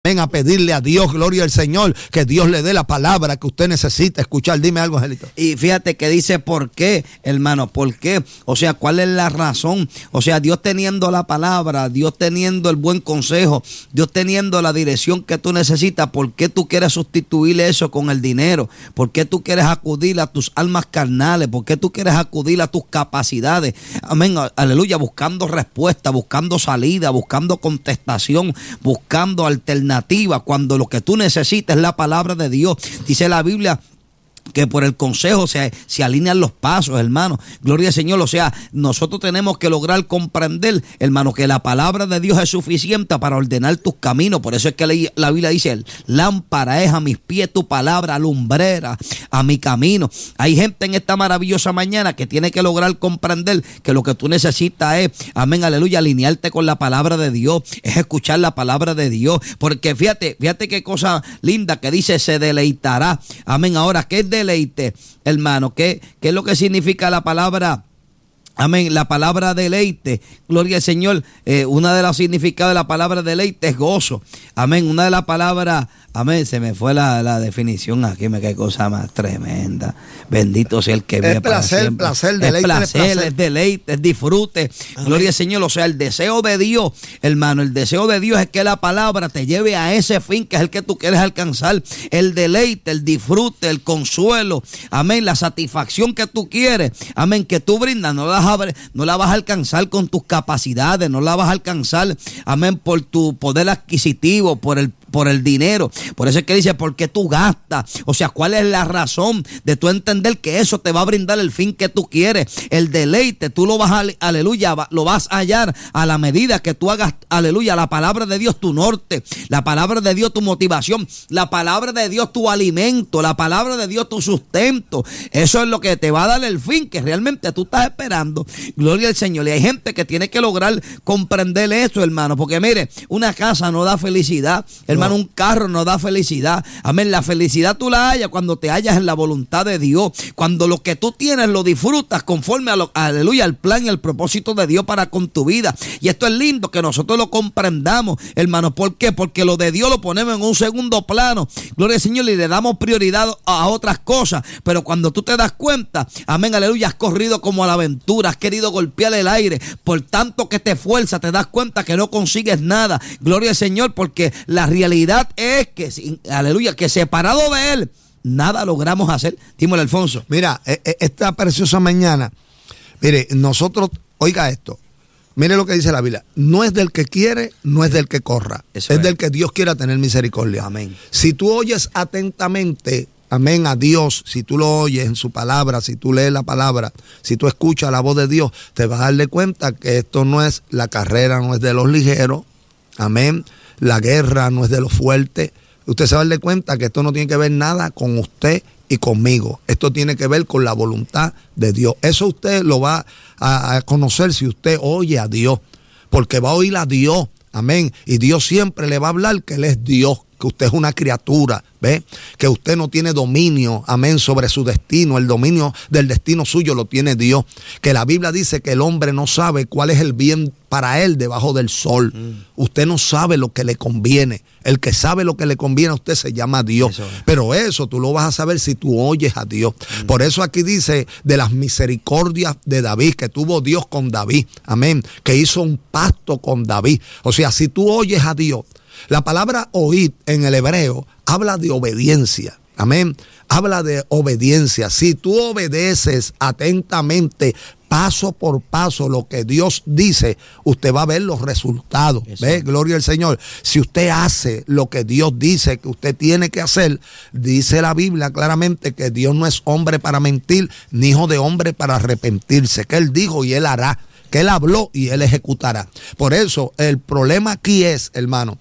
Ven a pedirle a Dios, gloria al Señor, que Dios le dé la palabra que usted necesita escuchar. Dime algo, Angelito. Y fíjate que dice ¿por qué, hermano? ¿Por qué? O sea, ¿cuál es la razón? O sea, Dios teniendo la palabra, Dios teniendo el buen consejo, Dios teniendo la dirección que tú necesitas, ¿por qué tú quieres sustituir eso con el dinero? ¿Por qué tú quieres acudir a tus almas carnales? ¿Por qué tú quieres acudir a tus capacidades? Amén, aleluya, buscando respuesta, buscando salida, buscando contestación, buscando alternativa, cuando lo que tú necesitas es la palabra de Dios. Dice la Biblia que por el consejo se alinean los pasos, hermano. Gloria al Señor. O sea, nosotros tenemos que lograr comprender, hermano, que la palabra de Dios es suficiente para ordenar tus caminos. Por eso es que la Biblia dice, lámpara es a mis pies tu palabra, lumbrera a mi camino. Hay gente en esta maravillosa mañana que tiene que lograr comprender que lo que tú necesitas es, amén, aleluya, alinearte con la palabra de Dios, es escuchar la palabra de Dios. Porque fíjate qué cosa linda que dice, se deleitará. Amén. Ahora, ¿qué es deleite, hermano? ¿Qué es lo que significa la palabra? Amén, la palabra deleite, gloria al Señor. Una de los significados de la palabra deleite es gozo. Amén, una de las palabras, amén, se me fue la definición aquí, qué cosa más tremenda. Bendito sea el que vive para siempre. Deleite, es placer, es deleite, es disfrute. Amén. Gloria al Señor. O sea, el deseo de Dios, hermano, el deseo de Dios es que la palabra te lleve a ese fin que es el que tú quieres alcanzar. El deleite, el disfrute, el consuelo, amén, la satisfacción que tú quieres, amén, que tú brindas, no la vas a alcanzar con tus capacidades, no la vas a alcanzar, amén, por tu poder adquisitivo, por el dinero. Por eso es que dice, ¿por qué tú gastas? O sea, ¿cuál es la razón de tú entender que eso te va a brindar el fin que tú quieres? El deleite, tú lo vas a, aleluya, lo vas a hallar a la medida que tú hagas, aleluya, la palabra de Dios tu norte, la palabra de Dios tu motivación, la palabra de Dios tu alimento, la palabra de Dios tu sustento. Eso es lo que te va a dar el fin que realmente tú estás esperando. Gloria al Señor. Y hay gente que tiene que lograr comprender eso, hermano, porque mire, una casa no da felicidad, hermano, un carro no da felicidad. Amén. La felicidad tú la hallas cuando te hallas en la voluntad de Dios. Cuando lo que tú tienes lo disfrutas conforme aleluya, al plan y al propósito de Dios para con tu vida. Y esto es lindo que nosotros lo comprendamos, hermano. ¿Por qué? Porque lo de Dios lo ponemos en un segundo plano. Gloria al Señor, y le damos prioridad a otras cosas. Pero cuando tú te das cuenta, amén, aleluya, has corrido como a la aventura, has querido golpear el aire. Por tanto que te esfuerzas, te das cuenta que no consigues nada. Gloria al Señor, porque la realidad es que, aleluya, que separado de Él, nada logramos hacer. Dímelo, Alfonso. Mira, esta preciosa mañana, mire, nosotros, oiga esto, mire lo que dice la Biblia, no es del que quiere, no es del que corra, es del que Dios quiera tener misericordia. Amén. Si tú oyes atentamente, amén, a Dios, si tú lo oyes en su palabra, si tú lees la palabra, si tú escuchas la voz de Dios, te vas a darle cuenta que esto no es, la carrera no es de los ligeros, amén. La guerra no es de los fuertes. Usted se va a dar cuenta que esto no tiene que ver nada con usted y conmigo. Esto tiene que ver con la voluntad de Dios. Eso usted lo va a conocer si usted oye a Dios, porque va a oír a Dios. Amén. Y Dios siempre le va a hablar que Él es Dios, que usted es una criatura, ¿ve? Que usted no tiene dominio, amén, sobre su destino. El dominio del destino suyo lo tiene Dios. Que la Biblia dice que el hombre no sabe cuál es el bien para él debajo del sol. Usted no sabe lo que le conviene. El que sabe lo que le conviene a usted se llama Dios. Pero eso tú lo vas a saber si tú oyes a Dios. Por eso aquí dice de las misericordias de David, que tuvo Dios con David, amén, que hizo un pacto con David. O sea, si tú oyes a Dios, la palabra oír en el hebreo habla de obediencia. Amén. Habla de obediencia. Si tú obedeces atentamente, paso por paso, lo que Dios dice, usted va a ver los resultados. ¿Ve? Gloria al Señor. Si usted hace lo que Dios dice que usted tiene que hacer, dice la Biblia claramente que Dios no es hombre para mentir, ni hijo de hombre para arrepentirse. Que Él dijo y Él hará. Que Él habló y Él ejecutará. Por eso, el problema aquí es, hermano,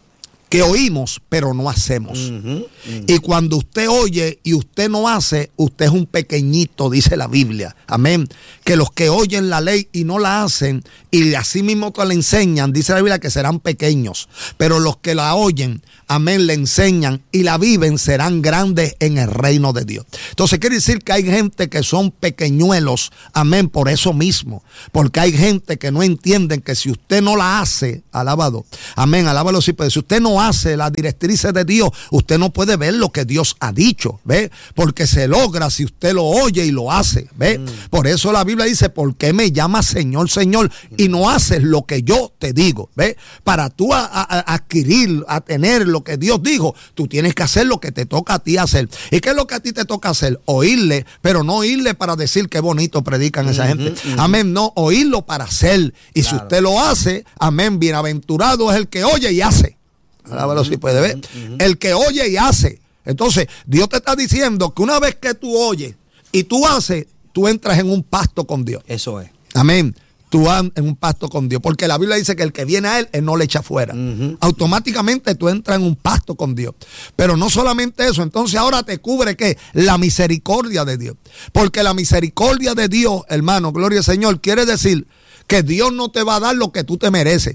que oímos, pero no hacemos. Y cuando usted oye y usted no hace, usted es un pequeñito, dice la Biblia. Amén. Que los que oyen la ley y no la hacen, y así mismo que la enseñan, dice la Biblia que serán pequeños. Pero los que la oyen, amén, le enseñan y la viven, serán grandes en el reino de Dios. Entonces quiere decir que hay gente que son pequeñuelos, amén, por eso mismo. Porque hay gente que no entienden que si usted no la hace, alábalo, amén, alábalo sí, pero si usted no no hace las directrices de Dios, usted no puede ver lo que Dios ha dicho, ¿ve? Porque se logra si usted lo oye y lo hace, ¿ve? Por eso la Biblia dice, ¿por qué me llamas Señor, Señor? Y no haces lo que yo te digo, ¿ve? Para tú adquirir, a tener lo que Dios dijo, tú tienes que hacer lo que te toca a ti hacer. ¿Y qué es lo que a ti te toca hacer? Oírle, pero no oírle para decir qué bonito predican esa gente. Amén, no, oírlo para hacer. Y si usted lo hace, amén, bienaventurado es el que oye y hace. Alábalo si puede ver. El que oye y hace. Entonces, Dios te está diciendo que una vez que tú oyes y tú haces, tú entras en un pacto con Dios. Eso es. Amén. Tú vas en un pacto con Dios. Porque la Biblia dice que el que viene a Él no le echa fuera. Automáticamente tú entras en un pacto con Dios. Pero no solamente eso. Entonces ahora te cubre ¿qué? La misericordia de Dios. Porque la misericordia de Dios, hermano, gloria al Señor, quiere decir que Dios no te va a dar lo que tú te mereces.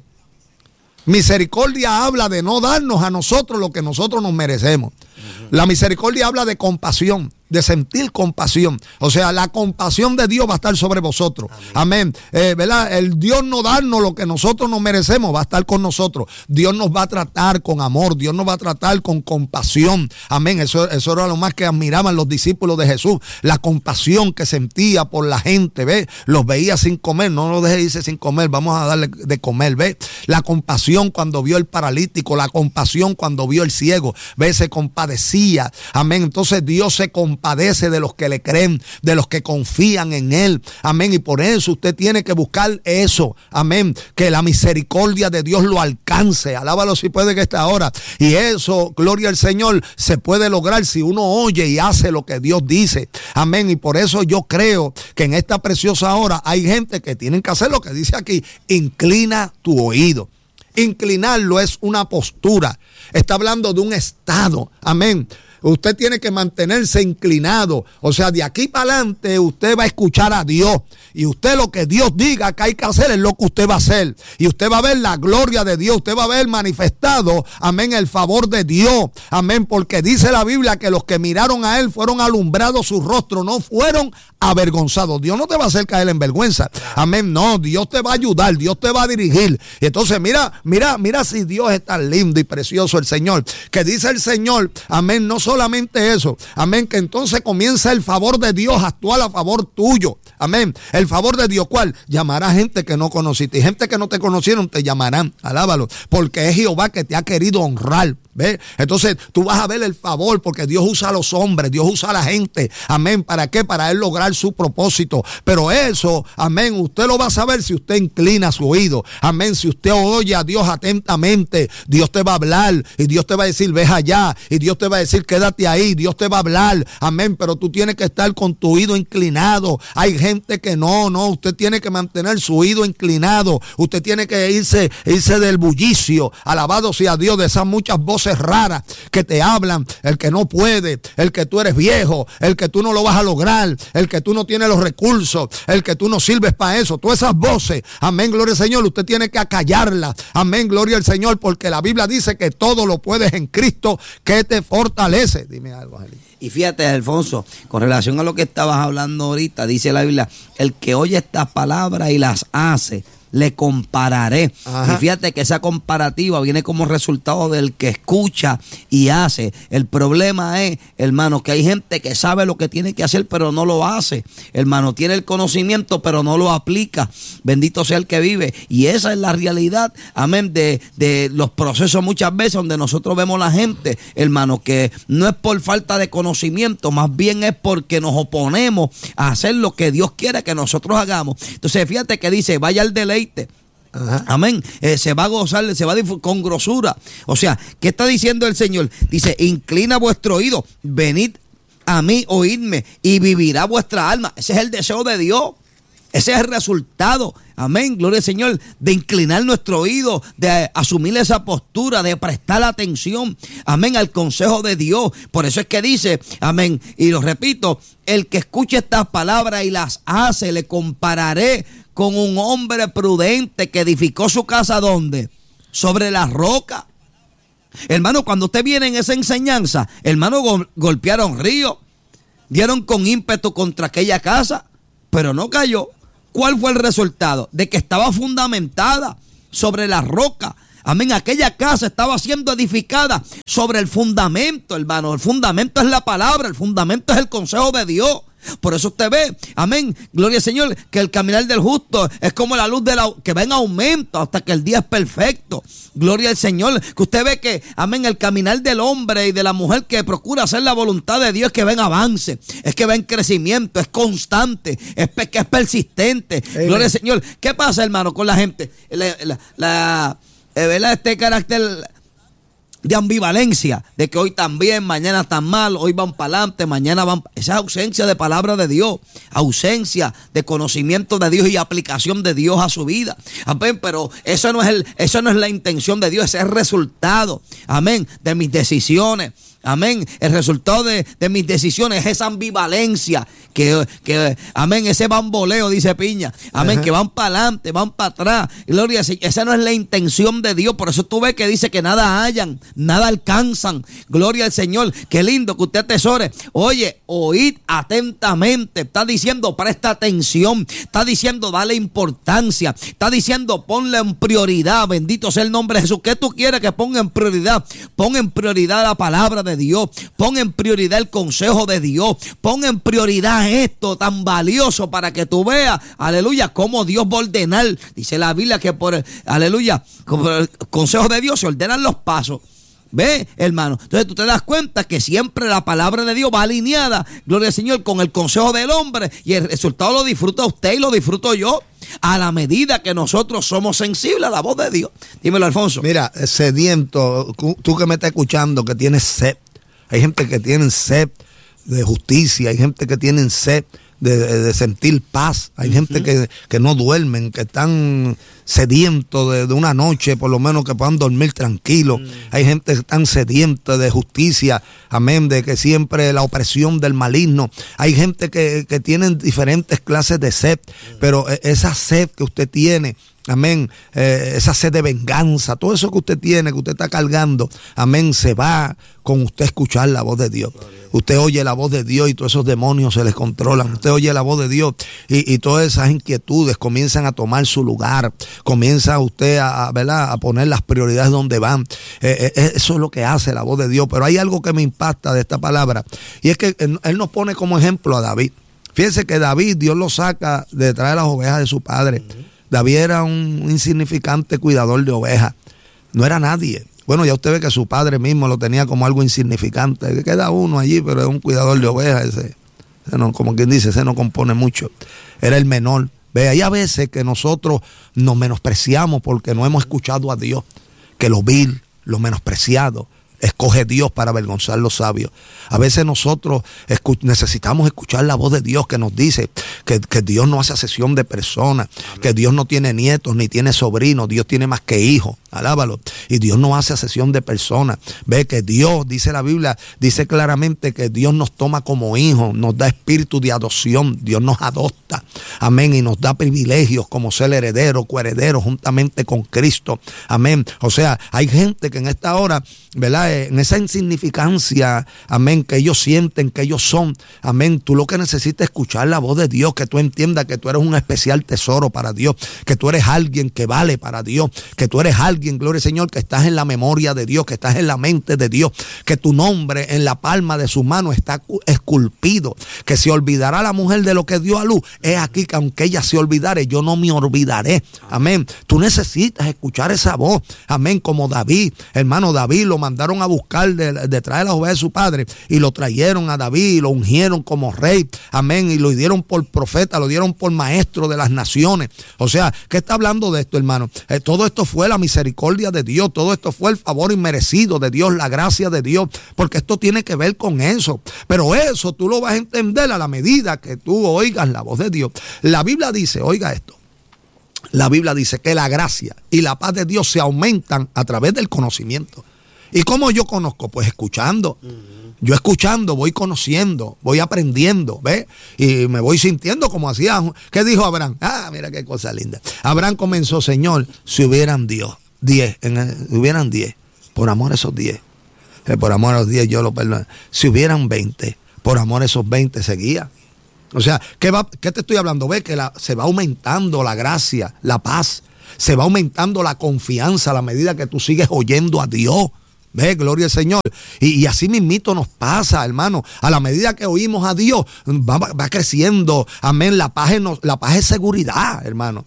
Misericordia habla de no darnos a nosotros lo que nosotros nos merecemos. La misericordia habla de compasión, de sentir compasión. O sea, la compasión de Dios va a estar sobre vosotros. Amén. ¿Verdad? El Dios no darnos lo que nosotros nos merecemos va a estar con nosotros. Dios nos va a tratar con amor. Dios nos va a tratar con compasión. Amén. Eso era lo más que admiraban los discípulos de Jesús. La compasión que sentía por la gente. ¿Ve? Los veía sin comer. No los deje irse sin comer. Vamos a darle de comer. ¿Ve? La compasión cuando vio el paralítico. La compasión cuando vio el ciego. ¿Ve? Se compadecía. Amén. Entonces Dios se compadece de los que le creen, de los que confían en Él. Amén. Y por eso usted tiene que buscar eso. Amén. Que la misericordia de Dios lo alcance. Alábalo si puede que esta hora. Y eso, gloria al Señor, se puede lograr si uno oye y hace lo que Dios dice. Amén. Y por eso yo creo que en esta preciosa hora hay gente que tienen que hacer lo que dice aquí. Inclina tu oído. Inclinarlo es una postura. Está hablando de un estado. Amén. Usted tiene que mantenerse inclinado. O sea, de aquí para adelante usted va a escuchar a Dios. Y usted lo que Dios diga que hay que hacer es lo que usted va a hacer. Y usted va a ver la gloria de Dios. Usted va a ver manifestado, amén, el favor de Dios. Amén, porque dice la Biblia que los que miraron a Él fueron alumbrados su rostro, no fueron avergonzados. Dios no te va a hacer caer en vergüenza. Amén, no, Dios te va a ayudar, Dios te va a dirigir. Y entonces mira si Dios es tan lindo y precioso el Señor. Que dice el Señor, amén, no solamente eso, amén, que entonces comienza el favor de Dios a actuar a favor tuyo. Amén. El favor de Dios, ¿cuál? Llamará a gente que no conociste. Y gente que no te conocieron te llamarán. Alábalo. Porque es Jehová que te ha querido honrar. ¿Ve? Entonces tú vas a ver el favor porque Dios usa a los hombres, Dios usa a la gente. Amén. ¿Para qué? Para Él lograr su propósito. Pero eso, amén, usted lo va a saber si usted inclina su oído. Amén. Si usted oye a Dios atentamente, Dios te va a hablar y Dios te va a decir, ve allá. Y Dios te va a decir, quédate ahí. Dios te va a hablar. Amén. Pero tú tienes que estar con tu oído inclinado. Hay gente que no. Usted tiene que mantener su oído inclinado. Usted tiene que irse del bullicio. Alabado sea Dios, de esas muchas voces raras que te hablan, el que no puede, el que tú eres viejo, el que tú no lo vas a lograr, el que tú no tienes los recursos, el que tú no sirves para eso. Todas esas voces, amén, gloria al Señor, usted tiene que acallarlas. Amén, gloria al Señor, porque la Biblia dice que todo lo puedes en Cristo que te fortalece. Dime algo, Angelito. Y fíjate, Alfonso, con relación a lo que estabas hablando ahorita, dice la Biblia, el que oye estas palabras y las hace, le compararé. Ajá. Y fíjate que esa comparativa viene como resultado del que escucha y hace. El problema es, hermano, que hay gente que sabe lo que tiene que hacer, pero no lo hace. Hermano, tiene el conocimiento, pero no lo aplica. Bendito sea el que vive. Y esa es la realidad, amén, de los procesos muchas veces donde nosotros vemos la gente, hermano, que no es por falta de conocimiento, más bien es porque nos oponemos a hacer lo que Dios quiere que nosotros hagamos. Entonces, fíjate que dice, vaya al deleite. Ajá. Amén. Se va a gozar, se va a con grosura. O sea, ¿qué está diciendo el Señor? Dice, inclina vuestro oído, venid a mí, oídme, y vivirá vuestra alma. Ese es el deseo de Dios. Ese es el resultado, amén, gloria al Señor, de inclinar nuestro oído, de asumir esa postura, de prestar atención, amén, al consejo de Dios. Por eso es que dice, amén, y lo repito, el que escuche estas palabras y las hace, le compararé con un hombre prudente que edificó su casa, ¿dónde? Sobre la roca. Hermano, cuando usted viene en esa enseñanza, hermano, golpearon ríos, dieron con ímpetu contra aquella casa, pero no cayó. ¿Cuál fue el resultado? De que estaba fundamentada sobre la roca. Amén. Aquella casa estaba siendo edificada sobre el fundamento, hermano. El fundamento es la palabra, el fundamento es el consejo de Dios. Por eso usted ve, amén, gloria al Señor, que el caminar del justo es como la luz que va en aumento hasta que el día es perfecto. Gloria al Señor, que usted ve que, amén, el caminar del hombre y de la mujer que procura hacer la voluntad de Dios es que va en avance, es que va en crecimiento, es constante, que es persistente. Amén. Gloria al Señor. ¿Qué pasa, hermano, con la gente? ¿Verdad? Este carácter de ambivalencia, de que hoy están bien, mañana están mal, hoy van para adelante, mañana van. Esa ausencia de palabra de Dios, ausencia de conocimiento de Dios y aplicación de Dios a su vida. Amén, pero eso no es la intención de Dios, ese es el resultado, amén, de mis decisiones. Amén. El resultado de mis decisiones es esa ambivalencia que amén, ese bamboleo, dice Piña. Amén, que van para adelante, van para atrás. Gloria, esa no es la intención de Dios. Por eso tú ves que dice que nada hallan, nada alcanzan. Gloria al Señor. Qué lindo que usted atesore. Oye, oíd atentamente. Está diciendo, presta atención. Está diciendo, dale importancia. Está diciendo, ponle en prioridad. Bendito sea el nombre de Jesús. ¿Qué tú quieres que ponga en prioridad? Pon en prioridad la palabra de Dios, pon en prioridad el consejo de Dios, pon en prioridad esto tan valioso para que tú veas, aleluya, cómo Dios va a ordenar. Dice la Biblia que aleluya, por el consejo de Dios se ordenan los pasos. ¿Ve, hermano? Entonces tú te das cuenta que siempre la palabra de Dios va alineada, gloria al Señor, con el consejo del hombre, y el resultado lo disfruta usted y lo disfruto yo, a la medida que nosotros somos sensibles a la voz de Dios. Dímelo, Alfonso. Mira, sediento, tú que me estás escuchando, que tienes sed. Hay gente que tiene sed de justicia, hay gente que tiene sed de sentir paz, hay gente que no duermen, que están sedientos de una noche, por lo menos que puedan dormir tranquilos. Hay gente que están sedienta de justicia, amén, de que siempre la opresión del maligno. Hay gente que tienen diferentes clases de sed, pero esa sed que usted tiene, amén, esa sed de venganza, todo eso que usted tiene, que usted está cargando, amén, se va con usted escuchar la voz de Dios. Usted oye la voz de Dios y todos esos demonios se les controlan. Usted oye la voz de Dios y todas esas inquietudes comienzan a tomar su lugar. Comienza usted a poner las prioridades donde van. Eso es lo que hace la voz de Dios. Pero hay algo que me impacta de esta palabra, y es que él nos pone como ejemplo a David. Fíjense que David, Dios lo saca de detrás de las ovejas de su padre. David era un insignificante cuidador de ovejas. No era nadie. Bueno, ya usted ve que su padre mismo lo tenía como algo insignificante. Queda uno allí, pero es un cuidador de ovejas. Ese no, como quien dice, ese no compone mucho. Era el menor. Ve, hay a veces que nosotros nos menospreciamos porque no hemos escuchado a Dios. Que lo vil, lo menospreciado, escoge Dios para avergonzar los sabios. A veces nosotros necesitamos escuchar la voz de Dios que nos dice que Dios no hace acepción de personas, que Dios no tiene nietos ni tiene sobrinos, Dios tiene más que hijos. Alábalo. Y Dios no hace acepción de personas. Ve que Dios, dice la Biblia, dice claramente que Dios nos toma como hijos, nos da espíritu de adopción, Dios nos adopta, amén, y nos da privilegios como ser heredero, coheredero juntamente con Cristo, amén. O sea, hay gente que en esta hora, ¿verdad? En esa insignificancia, amén, que ellos sienten, que ellos son, amén, tú lo que necesitas es escuchar la voz de Dios, que tú entiendas que tú eres un especial tesoro para Dios, que tú eres alguien que vale para Dios, que tú eres alguien, gloria al Señor, que estás en la memoria de Dios, que estás en la mente de Dios, que tu nombre en la palma de su mano está esculpido, que se olvidará la mujer de lo que dio a luz. Es aquí que aunque ella se olvidare, yo no me olvidaré, amén. Tú necesitas escuchar esa voz, amén, como David, hermano. David lo mandaron a buscar detrás de las ovejas de su padre y lo trajeron a David y lo ungieron como rey, amén, y lo dieron por profeta, lo dieron por maestro de las naciones. O sea, ¿qué está hablando de esto, hermano? Todo esto fue la misericordia de Dios, todo esto fue el favor inmerecido de Dios, la gracia de Dios, porque esto tiene que ver con eso. Pero eso tú lo vas a entender a la medida que tú oigas la voz de Dios. La Biblia dice, oiga esto, la Biblia dice que la gracia y la paz de Dios se aumentan a través del conocimiento. ¿Y cómo yo conozco? Pues escuchando. Yo escuchando, voy conociendo, voy aprendiendo, ¿ves? Y me voy sintiendo como hacía. ¿Qué dijo Abraham? Ah, mira qué cosa linda. Abraham comenzó, Señor, si hubieran 10, hubieran 10, por amor a esos 10. Por amor a los 10 yo lo perdono. Si hubieran 20, por amor a esos 20 seguía. O sea, ¿qué te estoy hablando? Ve que se va aumentando la gracia, la paz. Se va aumentando la confianza a la medida que tú sigues oyendo a Dios. Ve, gloria al Señor. Y así mismito nos pasa, hermano. A la medida que oímos a Dios, va creciendo. Amén. La paz es seguridad, hermano.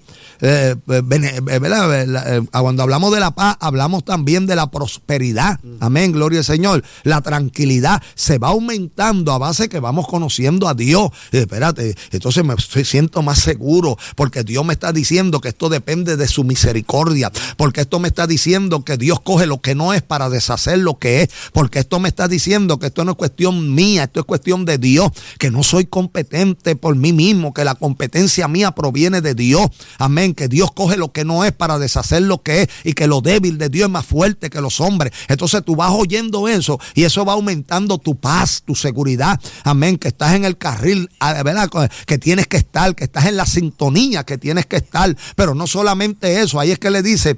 Cuando hablamos de la paz, hablamos también de la prosperidad. Amén, gloria al Señor. La tranquilidad se va aumentando a base que vamos conociendo a Dios. Espérate, entonces me siento más seguro, porque Dios me está diciendo que esto depende de su misericordia, porque esto me está diciendo que Dios coge lo que no es para deshacer lo que es, porque esto me está diciendo que esto no es cuestión mía, esto es cuestión de Dios, que no soy competente por mí mismo, que la competencia mía proviene de Dios. Amén. Que Dios coge lo que no es para deshacer lo que es, y que lo débil de Dios es más fuerte que los hombres. Entonces tú vas oyendo eso, y eso va aumentando tu paz, tu seguridad. Amén. Que estás en el carril, ¿verdad?, que tienes que estar, que estás en la sintonía que tienes que estar. Pero no solamente eso, ahí es que le dice,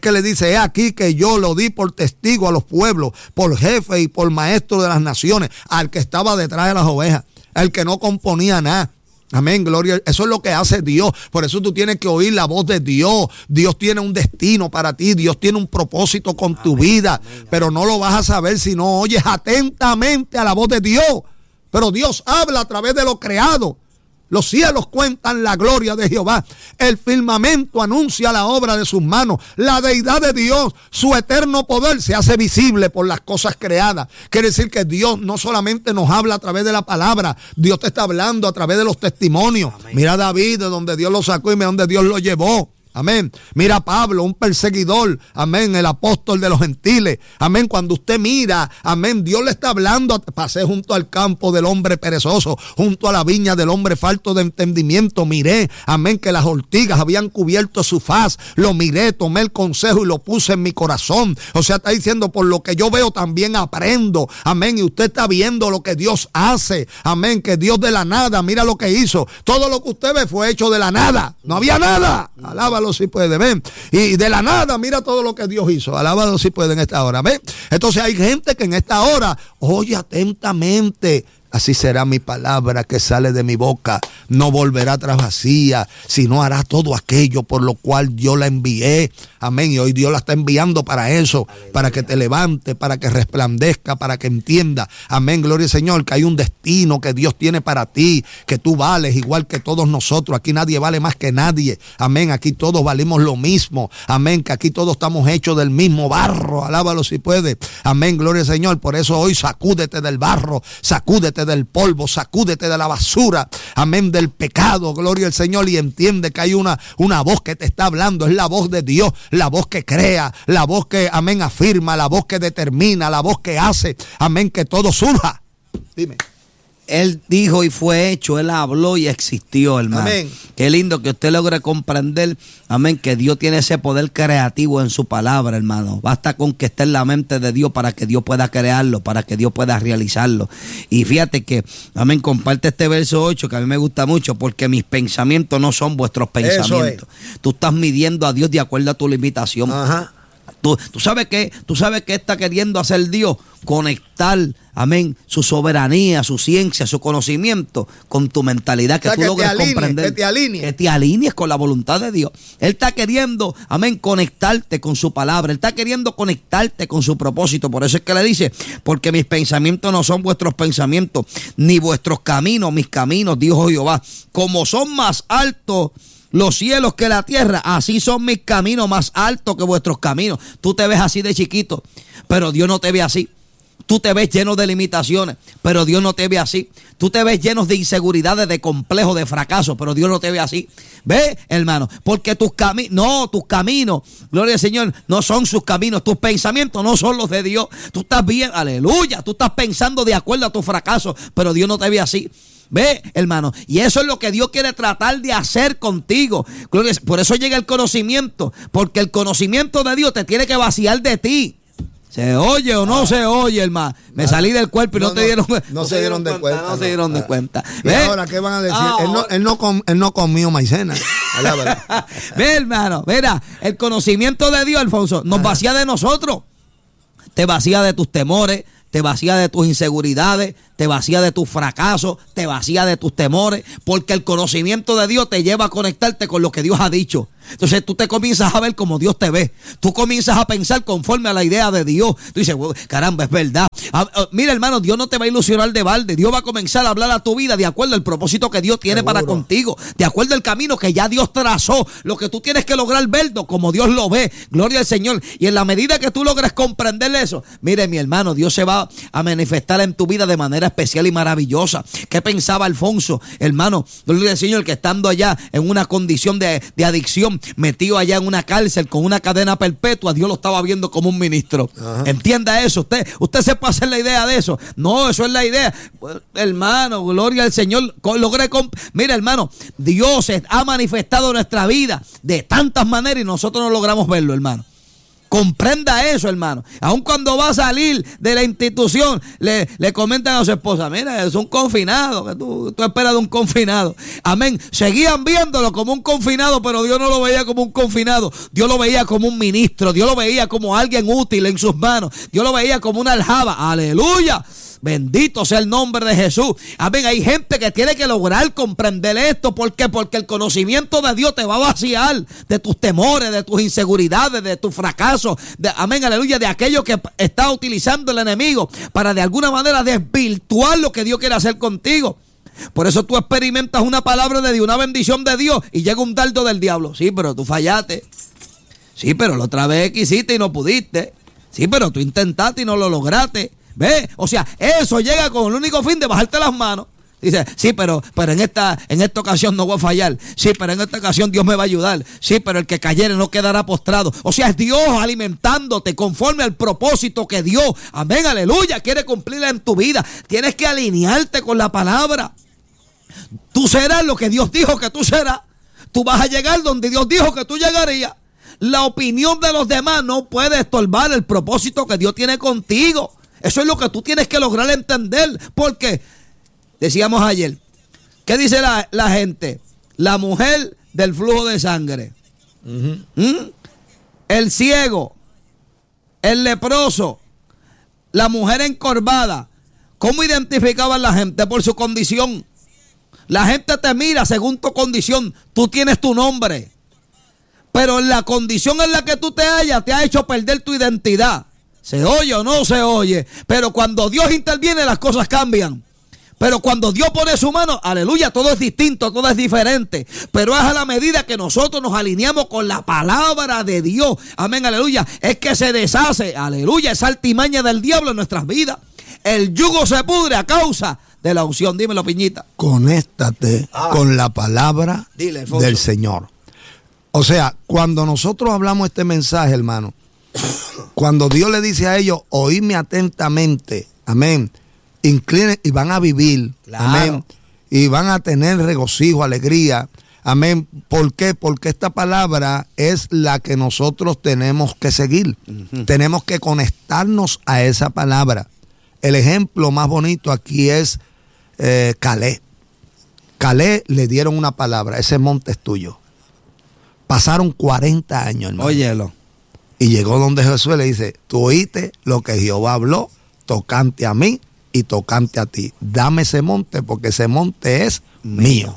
he aquí que yo lo di por testigo a los pueblos, por jefe y por maestro de las naciones, al que estaba detrás de las ovejas, al que no componía nada. Amén, gloria. Eso es lo que hace Dios. Por eso tú tienes que oír la voz de Dios. Dios tiene un destino para ti. Dios tiene un propósito con tu vida. Pero no lo vas a saber si no oyes atentamente a la voz de Dios. Pero Dios habla a través de lo creado. Los cielos cuentan la gloria de Jehová. El firmamento anuncia la obra de sus manos. La deidad de Dios, su eterno poder, se hace visible por las cosas creadas. Quiere decir que Dios no solamente nos habla a través de la palabra, Dios te está hablando a través de los testimonios. Amén. Mira a David, de donde Dios lo sacó y de donde Dios lo llevó. Amén. Mira a Pablo, un perseguidor, amén, el apóstol de los gentiles. Amén. Cuando usted mira, amén, Dios le está hablando. Pasé junto al campo del hombre perezoso, junto a la viña del hombre falto de entendimiento. Miré, amén, que las ortigas habían cubierto su faz. Lo miré, tomé el consejo y lo puse en mi corazón. O sea, está diciendo, por lo que yo veo también aprendo. Amén. Y usted está viendo lo que Dios hace. Amén. Que Dios de la nada, mira lo que hizo. Todo lo que usted ve fue hecho de la nada. No había nada. Alábalo si puede, ven. Y de la nada, mira todo lo que Dios hizo. Alábalo si puede en esta hora, ven. Entonces hay gente que en esta hora oye atentamente. Así será mi palabra que sale de mi boca. No volverá atrás vacía, sino hará todo aquello por lo cual yo la envié. Amén. Y hoy Dios la está enviando para eso. Aleluya. Para que te levante, para que resplandezca, para que entienda. Amén. Gloria al Señor, que hay un destino que Dios tiene para ti, que tú vales igual que todos nosotros. Aquí nadie vale más que nadie. Amén. Aquí todos valimos lo mismo. Amén. Que aquí todos estamos hechos del mismo barro. Alábalo si puede. Amén. Gloria al Señor. Por eso hoy sacúdete del barro, sacúdete del polvo, sacúdete de la basura, amén, del pecado, gloria al Señor, y entiende que hay una voz que te está hablando, es la voz de Dios, la voz que crea, la voz que, amén, afirma, la voz que determina, la voz que hace, amén, que todo surja. Dime. Él dijo y fue hecho, Él habló y existió, hermano. Amén. Qué lindo que usted logre comprender, amén, que Dios tiene ese poder creativo en su palabra, hermano. Basta con que esté en la mente de Dios para que Dios pueda crearlo, para que Dios pueda realizarlo. Y fíjate que, amén, comparte este verso 8 que a mí me gusta mucho, porque mis pensamientos no son vuestros pensamientos. Tú estás midiendo a Dios de acuerdo a tu limitación. Ajá. ¿Tú sabes qué está queriendo hacer Dios? Conectar, amén, su soberanía, su ciencia, su conocimiento con tu mentalidad, que tú logres comprender. Que te alinees con la voluntad de Dios. Él está queriendo, amén, conectarte con su palabra. Él está queriendo conectarte con su propósito. Por eso es que le dice, porque mis pensamientos no son vuestros pensamientos, ni vuestros caminos, mis caminos, dijo Jehová. Como son más altos los cielos que la tierra, así son mis caminos más altos que vuestros caminos. Tú te ves así de chiquito, pero Dios no te ve así. Tú te ves lleno de limitaciones, pero Dios no te ve así. Tú te ves lleno de inseguridades, de complejos, de fracaso, pero Dios no te ve así. ¿Ves, hermano? Porque tus caminos, gloria al Señor, no son sus caminos. Tus pensamientos no son los de Dios. Tú estás bien, aleluya. Tú estás pensando de acuerdo a tu fracaso, pero Dios no te ve así. Ve, hermano, y eso es lo que Dios quiere tratar de hacer contigo. Por eso llega el conocimiento, porque el conocimiento de Dios te tiene que vaciar de ti. ¿Se oye o no se oye, hermano? Me salí del cuerpo y no se dieron de cuenta. No se dieron de cuenta. ¿Y ahora qué van a decir? Él no comió maicena. Ve, hermano, mira, el conocimiento de Dios, Alfonso, nos vacía de nosotros. Te vacía de tus temores, te vacía de tus inseguridades, te vacía de tus fracasos, te vacía de tus temores, porque el conocimiento de Dios te lleva a conectarte con lo que Dios ha dicho. Entonces tú te comienzas a ver como Dios te ve. Tú comienzas a pensar conforme a la idea de Dios. Tú dices, caramba, es verdad. Mira, hermano, Dios no te va a ilusionar de balde. Dios va a comenzar a hablar a tu vida de acuerdo al propósito que Dios tiene para contigo, de acuerdo al camino que ya Dios trazó. Lo que tú tienes que lograr verlo como Dios lo ve. Gloria al Señor. Y en la medida que tú logres comprender eso, mire, mi hermano, Dios se va a manifestar en tu vida de manera especial y maravillosa. ¿Qué pensaba Alfonso, hermano? Gloria al Señor, que estando allá en una condición de adicción, metido allá en una cárcel con una cadena perpetua, Dios lo estaba viendo como un ministro. Ajá. Entienda eso. Usted se puede hacer la idea de eso. No, eso es la idea. Pues, hermano, gloria al Señor. Mira, hermano, Dios ha manifestado en nuestra vida de tantas maneras y nosotros no logramos verlo, hermano. Comprenda eso, hermano. Aun cuando va a salir de la institución, le comentan a su esposa, mira, es un confinado, que tú esperas de un confinado. Amén. Seguían viéndolo como un confinado, pero Dios no lo veía como un confinado. Dios lo veía como un ministro. Dios lo veía como alguien útil en sus manos. Dios lo veía como una aljaba. Aleluya. Bendito sea el nombre de Jesús. Amén. Hay gente que tiene que lograr comprender esto. ¿Por qué? Porque el conocimiento de Dios te va a vaciar de tus temores, de tus inseguridades, de tus fracasos. Amén, aleluya. De aquello que está utilizando el enemigo para de alguna manera desvirtuar lo que Dios quiere hacer contigo. Por eso tú experimentas una palabra de Dios, una bendición de Dios, y llega un dardo del diablo. Sí, pero tú fallaste. Sí, pero la otra vez quisiste y no pudiste. Sí, pero tú intentaste y no lo lograste. ¿Ve? O sea, eso llega con el único fin de bajarte las manos. Dice, sí, pero en esta ocasión no voy a fallar. Sí, pero en esta ocasión Dios me va a ayudar. Sí, pero el que cayere no quedará postrado. O sea, es Dios alimentándote conforme al propósito que Dios, amén, aleluya, quiere cumplir en tu vida. Tienes que alinearte con la palabra. Tú serás lo que Dios dijo que tú serás. Tú vas a llegar donde Dios dijo que tú llegarías. La opinión de los demás no puede estorbar el propósito que Dios tiene contigo. Eso es lo que tú tienes que lograr entender. Porque, decíamos ayer, ¿qué dice la gente? La mujer del flujo de sangre. El ciego, el leproso, la mujer encorvada. ¿Cómo identificaban la gente? Por su condición. La gente te mira según tu condición. Tú tienes tu nombre. Pero la condición en la que tú te hallas te ha hecho perder tu identidad. ¿Se oye o no se oye? Pero cuando Dios interviene, las cosas cambian. Pero cuando Dios pone su mano, aleluya, todo es distinto, todo es diferente. Pero es a la medida que nosotros nos alineamos con la palabra de Dios. Amén, aleluya. Es que se deshace, aleluya, esa artimaña del diablo en nuestras vidas. El yugo se pudre a causa de la unción. Dímelo, Piñita. Conéctate con la palabra del Señor. O sea, cuando nosotros hablamos este mensaje, hermano, cuando Dios le dice a ellos, oídme atentamente, amén, inclinen y van a vivir, claro, amén, y van a tener regocijo, alegría, amén. ¿Por qué? Porque esta palabra es la que nosotros tenemos que seguir. Tenemos que conectarnos a esa palabra. El ejemplo más bonito aquí es Caleb. Caleb le dieron una palabra, ese monte es tuyo. Pasaron 40 años, hermano. Óyelo. Y llegó donde Josué le dice, tú oíste lo que Jehová habló, tocante a mí y tocante a ti. Dame ese monte porque ese monte es mío.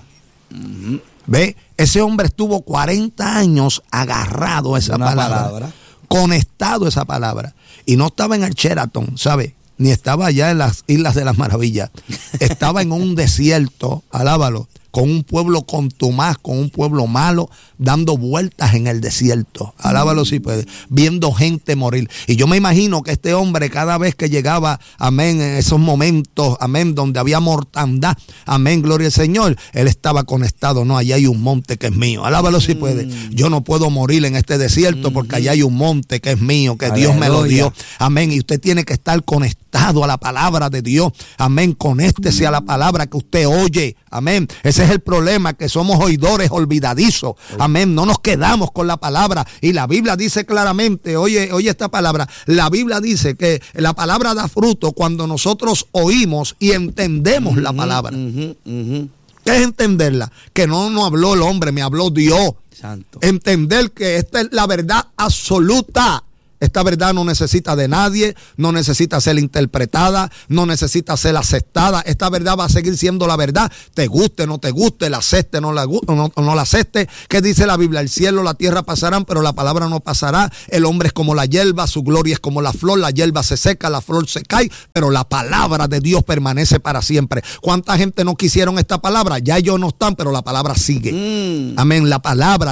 ¿Ve? Ese hombre estuvo 40 años agarrado a esa palabra, conectado a esa palabra. Y no estaba en el Sheraton, ¿sabe? Ni estaba allá en las Islas de las Maravillas. Estaba en un desierto, alábalo, con un pueblo contumaz, con un pueblo malo, dando vueltas en el desierto. Alábalo si puede, viendo gente morir. Y yo me imagino que este hombre, cada vez que llegaba, amén, en esos momentos, amén, donde había mortandad, amén, gloria al Señor, él estaba conectado. No, allá hay un monte que es mío. Alábalo si puede. Yo no puedo morir en este desierto porque allá hay un monte que es mío, que Dios me lo dio. Amén. Y usted tiene que estar conectado a la palabra de Dios. Amén. Conéctese a la palabra que usted oye. Amén. Ese es el problema, que somos oidores olvidadizos. Amén. No nos quedamos con la palabra. Y la Biblia dice claramente, oye esta palabra, la Biblia dice que la palabra da fruto cuando nosotros oímos y entendemos la palabra. ¿Qué es entenderla? Que no nos habló el hombre, me habló Dios. Santo. Entender que esta es la verdad absoluta. Esta verdad no necesita de nadie, no necesita ser interpretada, no necesita ser aceptada. Esta verdad va a seguir siendo la verdad, te guste, no te guste, la acepte, no la acepte. ¿Qué dice la Biblia? El cielo, la tierra pasarán, pero la palabra no pasará. El hombre es como la hierba, su gloria es como la flor. La hierba se seca, la flor se cae, pero la palabra de Dios permanece para siempre. ¿Cuánta gente no quisieron esta palabra? Ya ellos no están, pero la palabra sigue. Amén, la palabra.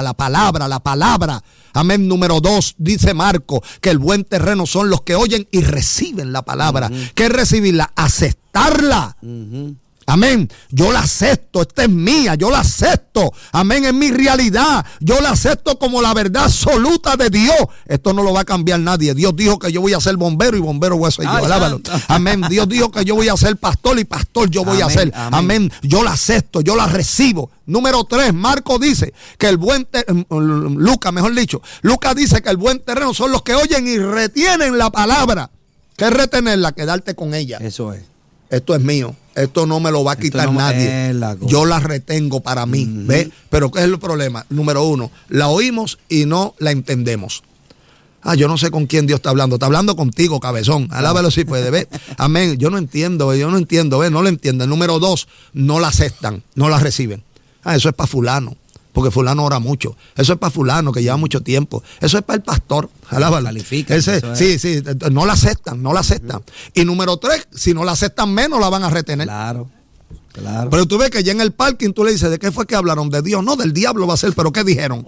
Amén. Número 2, dice Marco, que el buen terreno son los que oyen y reciben la palabra. ¿Qué es recibirla? Aceptarla. Amén. Yo la acepto, esta es mía, yo la acepto. Amén, es mi realidad. Yo la acepto como la verdad absoluta de Dios. Esto no lo va a cambiar nadie. Dios dijo que yo voy a ser bombero y bombero voy a ser yo. Alábalo. Amén. Dios dijo que yo voy a ser pastor y pastor yo voy a ser. Amén. Yo la acepto, yo la recibo. Número 3, Marco dice que el buen Lucas dice que el buen terreno son los que oyen y retienen la palabra. ¿Qué es retenerla? Quedarte con ella. Eso es. Esto es mío, esto no me lo va a quitar nadie. Yo la retengo para mí, ¿ves? Pero ¿qué es el problema? Número 1, la oímos y no la entendemos. Yo no sé con quién Dios está hablando contigo, cabezón. Alábalo si puede, ¿ves? Amén. Yo no entiendo, ¿ves? No lo entienden. Número 2, no la aceptan, no la reciben. Eso es para fulano, porque fulano ora mucho. Eso es para fulano, que lleva mucho tiempo. Eso es para el pastor. Alábalo. Sí, no la aceptan. Y número 3, si no la aceptan menos, la van a retener. Claro. Pero tú ves que ya en el parking tú le dices, ¿de qué fue que hablaron? De Dios. No, del diablo va a ser, pero ¿qué dijeron?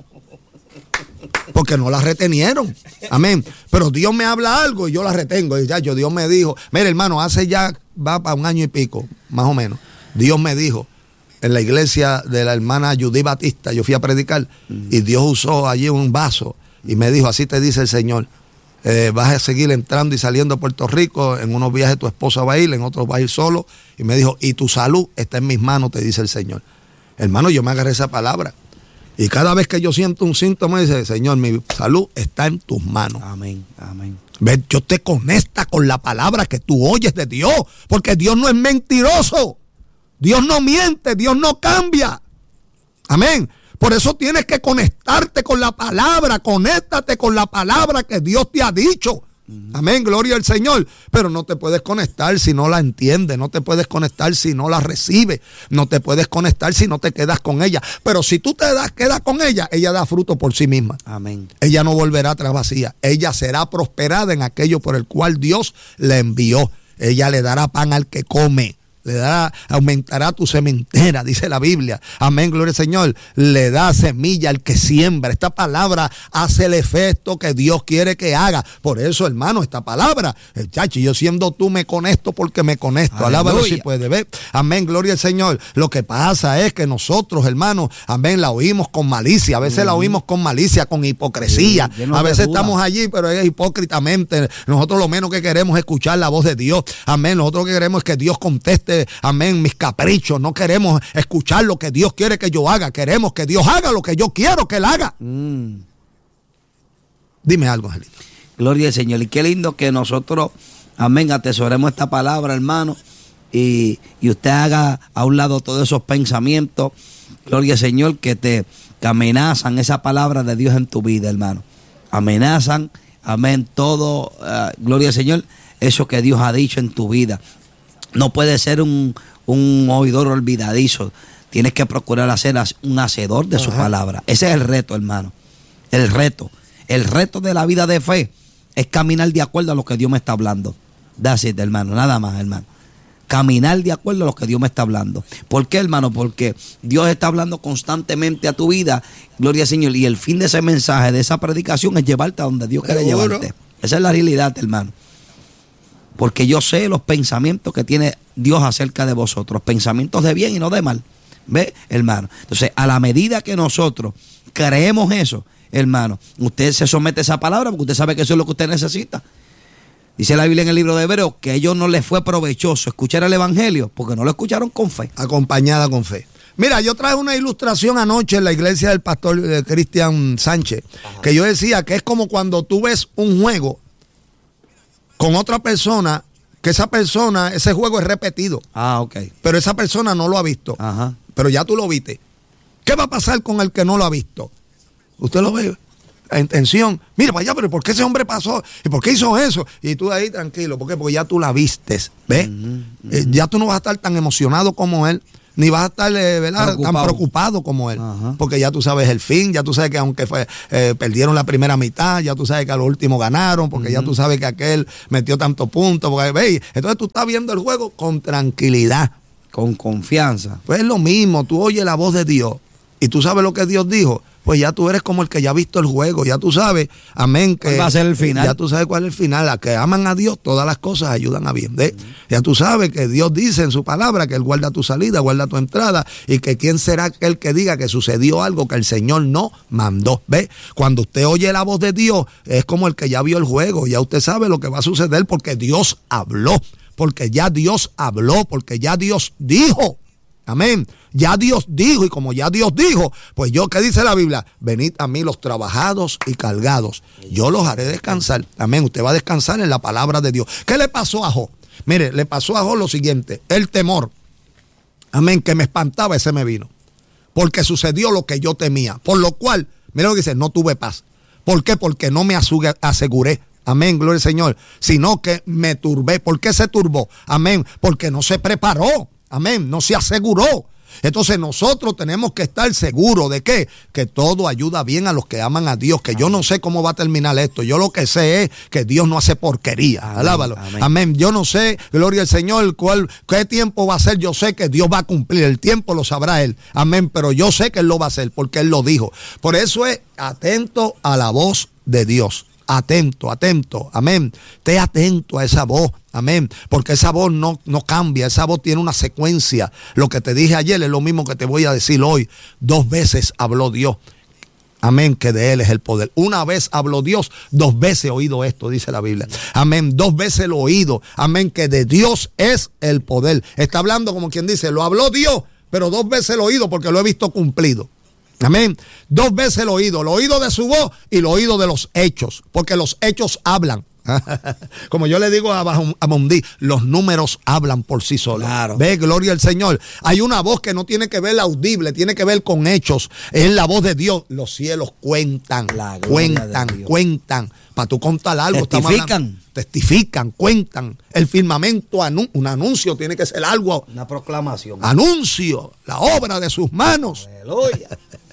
Porque no la retenieron. Amén. Pero Dios me habla algo y yo la retengo. Y ya, Dios me dijo, mire hermano, hace ya, va para 1 año y pico, más o menos. Dios me dijo, en la iglesia de la hermana Judy Batista, yo fui a predicar y Dios usó allí un vaso y me dijo, así te dice el Señor, vas a seguir entrando y saliendo a Puerto Rico, en unos viajes tu esposa va a ir, en otros va a ir solo, y me dijo, y tu salud está en mis manos, te dice el Señor. Hermano, yo me agarré esa palabra y cada vez que yo siento un síntoma, dice, Señor, mi salud está en tus manos. Amén. ¿Ves? Yo te conecta con la palabra que tú oyes de Dios, porque Dios no es mentiroso. Dios no miente, Dios no cambia. Amén. Por eso tienes que conectarte con la palabra, conéctate con la palabra que Dios te ha dicho. Amén, gloria al Señor. Pero no te puedes conectar si no la entiendes, no te puedes conectar si no la recibes, no te puedes conectar si no te quedas con ella. Pero si tú quedas con ella, ella da fruto por sí misma. Amén. Ella no volverá atrás vacía. Ella será prosperada en aquello por el cual Dios la envió. Ella le dará pan al que come. Aumentará tu sementera, dice la Biblia. Amén, gloria al Señor. Le da semilla al que siembra. Esta palabra hace el efecto que Dios quiere que haga. Por eso, hermano, esta palabra, chachi, yo siendo tú me conecto porque me conecto. Alábalo si puede ver. Amén, gloria al Señor. Lo que pasa es que nosotros, hermanos, amén, la oímos con malicia. A veces la oímos con malicia, con hipocresía. A veces estamos allí, pero es hipócritamente. Nosotros lo menos que queremos es escuchar la voz de Dios. Amén. Nosotros lo que queremos es que Dios conteste, amén, mis caprichos. No queremos escuchar lo que Dios quiere que yo haga. Queremos que Dios haga lo que yo quiero que Él haga. Dime algo, Angelito. Gloria al Señor. Y qué lindo que nosotros, amén, atesoremos esta palabra, hermano. Y usted haga a un lado todos esos pensamientos, gloria al Señor, que amenazan esa palabra de Dios en tu vida, hermano. Amenazan, amén, todo, gloria al Señor, eso que Dios ha dicho en tu vida. No puede ser un oidor olvidadizo. Tienes que procurar ser un hacedor de su palabra. Ese es el reto, hermano. El reto de la vida de fe es caminar de acuerdo a lo que Dios me está hablando. That's it, hermano. Nada más, hermano. Caminar de acuerdo a lo que Dios me está hablando. ¿Por qué, hermano? Porque Dios está hablando constantemente a tu vida. Gloria al Señor. Y el fin de ese mensaje, de esa predicación, es llevarte a donde Dios quiere llevarte. Esa es la realidad, hermano. Porque yo sé los pensamientos que tiene Dios acerca de vosotros. Pensamientos de bien y no de mal. ¿Ve, hermano? Entonces, a la medida que nosotros creemos eso, hermano, usted se somete a esa palabra porque usted sabe que eso es lo que usted necesita. Dice la Biblia en el libro de Hebreos que a ellos no les fue provechoso escuchar el evangelio porque no lo escucharon con fe. Acompañada con fe. Mira, yo traje una ilustración anoche en la iglesia del pastor Cristian Sánchez, que yo decía que es como cuando tú ves un juego con otra persona, que ese juego es repetido. Ok. Pero esa persona no lo ha visto. Ajá. Pero ya tú lo viste. ¿Qué va a pasar con el que no lo ha visto? Usted lo ve. intención. Mira para allá, pero ¿por qué ese hombre pasó? ¿Y por qué hizo eso? Y tú ahí tranquilo. ¿Por qué? Porque ya tú la vistes, ¿ves? Ya tú no vas a estar tan emocionado como él, ni vas a estar, ¿verdad?, tan preocupado como él. Porque ya tú sabes el fin, ya tú sabes que aunque perdieron la primera mitad, ya tú sabes que a lo último ganaron, porque ya tú sabes que aquel metió tantos puntos. Porque, ¿ves? Entonces tú estás viendo el juego con tranquilidad. Con confianza. Pues es lo mismo, tú oyes la voz de Dios y tú sabes lo que Dios dijo, pues ya tú eres como el que ya ha visto el juego, ya tú sabes, amén, que ¿cuál va a ser el final? Ya tú sabes cuál es el final. A que aman a Dios, todas las cosas ayudan a bien. Ya tú sabes que Dios dice en su palabra que Él guarda tu salida, guarda tu entrada, y que quién será aquel que diga que sucedió algo que el Señor no mandó. ¿Ve? Cuando usted oye la voz de Dios, es como el que ya vio el juego, ya usted sabe lo que va a suceder porque Dios habló. Porque ya Dios habló, porque ya Dios dijo. Amén. Ya Dios dijo, y como ya Dios dijo, pues yo, ¿qué dice la Biblia? Venid a mí los trabajados y cargados, yo los haré descansar. Amén. Usted va a descansar en la palabra de Dios. ¿Qué le pasó a Job? Mire, le pasó a Job lo siguiente: el temor, amén, que me espantaba, ese me vino. Porque sucedió lo que yo temía. Por lo cual, mire lo que dice, no tuve paz. ¿Por qué? Porque no me aseguré. Amén, gloria al Señor. Sino que me turbé. ¿Por qué se turbó? Amén. Porque no se preparó. Amén. No se aseguró. Entonces nosotros tenemos que estar seguros de ¿qué? Que todo ayuda bien a los que aman a Dios. Que yo no sé cómo va a terminar esto. Yo lo que sé es que Dios no hace porquería. Amén, alábalo. Amén. Amén. Yo no sé, gloria al Señor, qué tiempo va a ser. Yo sé que Dios va a cumplir. El tiempo lo sabrá Él. Amén. Pero yo sé que Él lo va a hacer porque Él lo dijo. Por eso es atento a la voz de Dios. Atento, atento, amén. Esté atento a esa voz, amén. Porque esa voz no cambia, esa voz tiene una secuencia. Lo que te dije ayer es lo mismo que te voy a decir hoy. 2 veces habló Dios, amén, que de Él es el poder. Una vez habló Dios, 2 veces he oído esto, dice la Biblia. Amén, 2 veces lo he oído, amén, que de Dios es el poder. Está hablando como quien dice, lo habló Dios, pero 2 veces lo he oído porque lo he visto cumplido. Amén. 2 veces el oído de su voz y el oído de los hechos, porque los hechos hablan. Como yo le digo a Mondí, los números hablan por sí solos. Claro. Ve, gloria al Señor. Hay una voz que no tiene que ver audible, tiene que ver con hechos. Es la voz de Dios. Los cielos cuentan. Cuentan. Para tú contar algo. Testifican, cuentan. El firmamento, un anuncio, tiene que ser algo. Una proclamación. Anuncio, la obra de sus manos. Aleluya.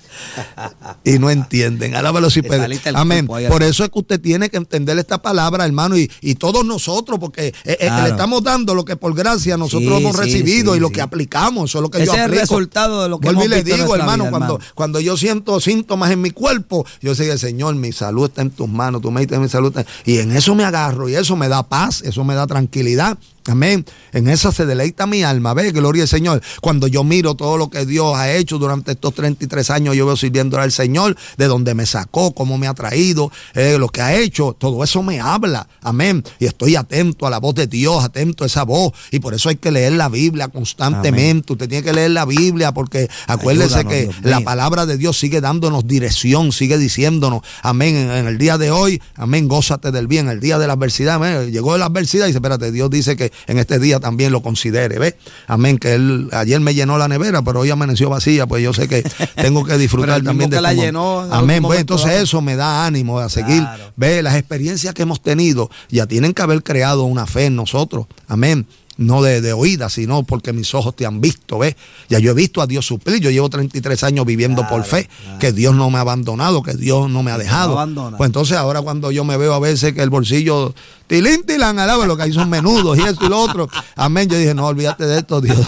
Y no entienden. Alábalo si puede. Amén. Por eso es que usted tiene que entender esta palabra, hermano, y todos nosotros, porque claro, le estamos dando lo que por gracia nosotros hemos recibido y lo que aplicamos. Eso es lo que yo aplico. Es el resultado de lo que hemos visto le digo, hermano, vida, cuando yo siento síntomas en mi cuerpo, yo sé, Señor, mi salud está en tus manos, tú me dices mi salud y en eso me agarro, y eso me da paz, eso me da tranquilidad. Amén. En esa se deleita mi alma. Ve, gloria al Señor. Cuando yo miro todo lo que Dios ha hecho durante estos 33 años, yo veo sirviendo al Señor, de donde me sacó, cómo me ha traído, lo que ha hecho, todo eso me habla. Amén. Y estoy atento a la voz de Dios, atento a esa voz. Y por eso hay que leer la Biblia constantemente. Amén. Usted tiene que leer la Biblia porque acuérdese que la palabra de Dios sigue dándonos dirección, sigue diciéndonos, amén, en el día de hoy, amén, gózate del bien. El día de la adversidad, amén, llegó la adversidad y dice, espérate, Dios dice que en este día también lo considere, ¿ves? Amén, que él ayer me llenó la nevera, pero hoy amaneció vacía, pues yo sé que tengo que disfrutar también de la llenó. Amén, pues entonces eso me da ánimo a seguir. Claro. Ve, las experiencias que hemos tenido ya tienen que haber creado una fe en nosotros. Amén. No de oída, sino porque mis ojos te han visto, ¿ves? Ya yo he visto a Dios suplir. Yo llevo 33 años viviendo por fe, que Dios no me ha abandonado, que Dios no me ha dejado. Pues entonces ahora cuando yo me veo a veces que el bolsillo tilán, alaba, lo que hay son menudos y eso y lo otro. Amén. Yo dije, no, olvídate de esto, Dios.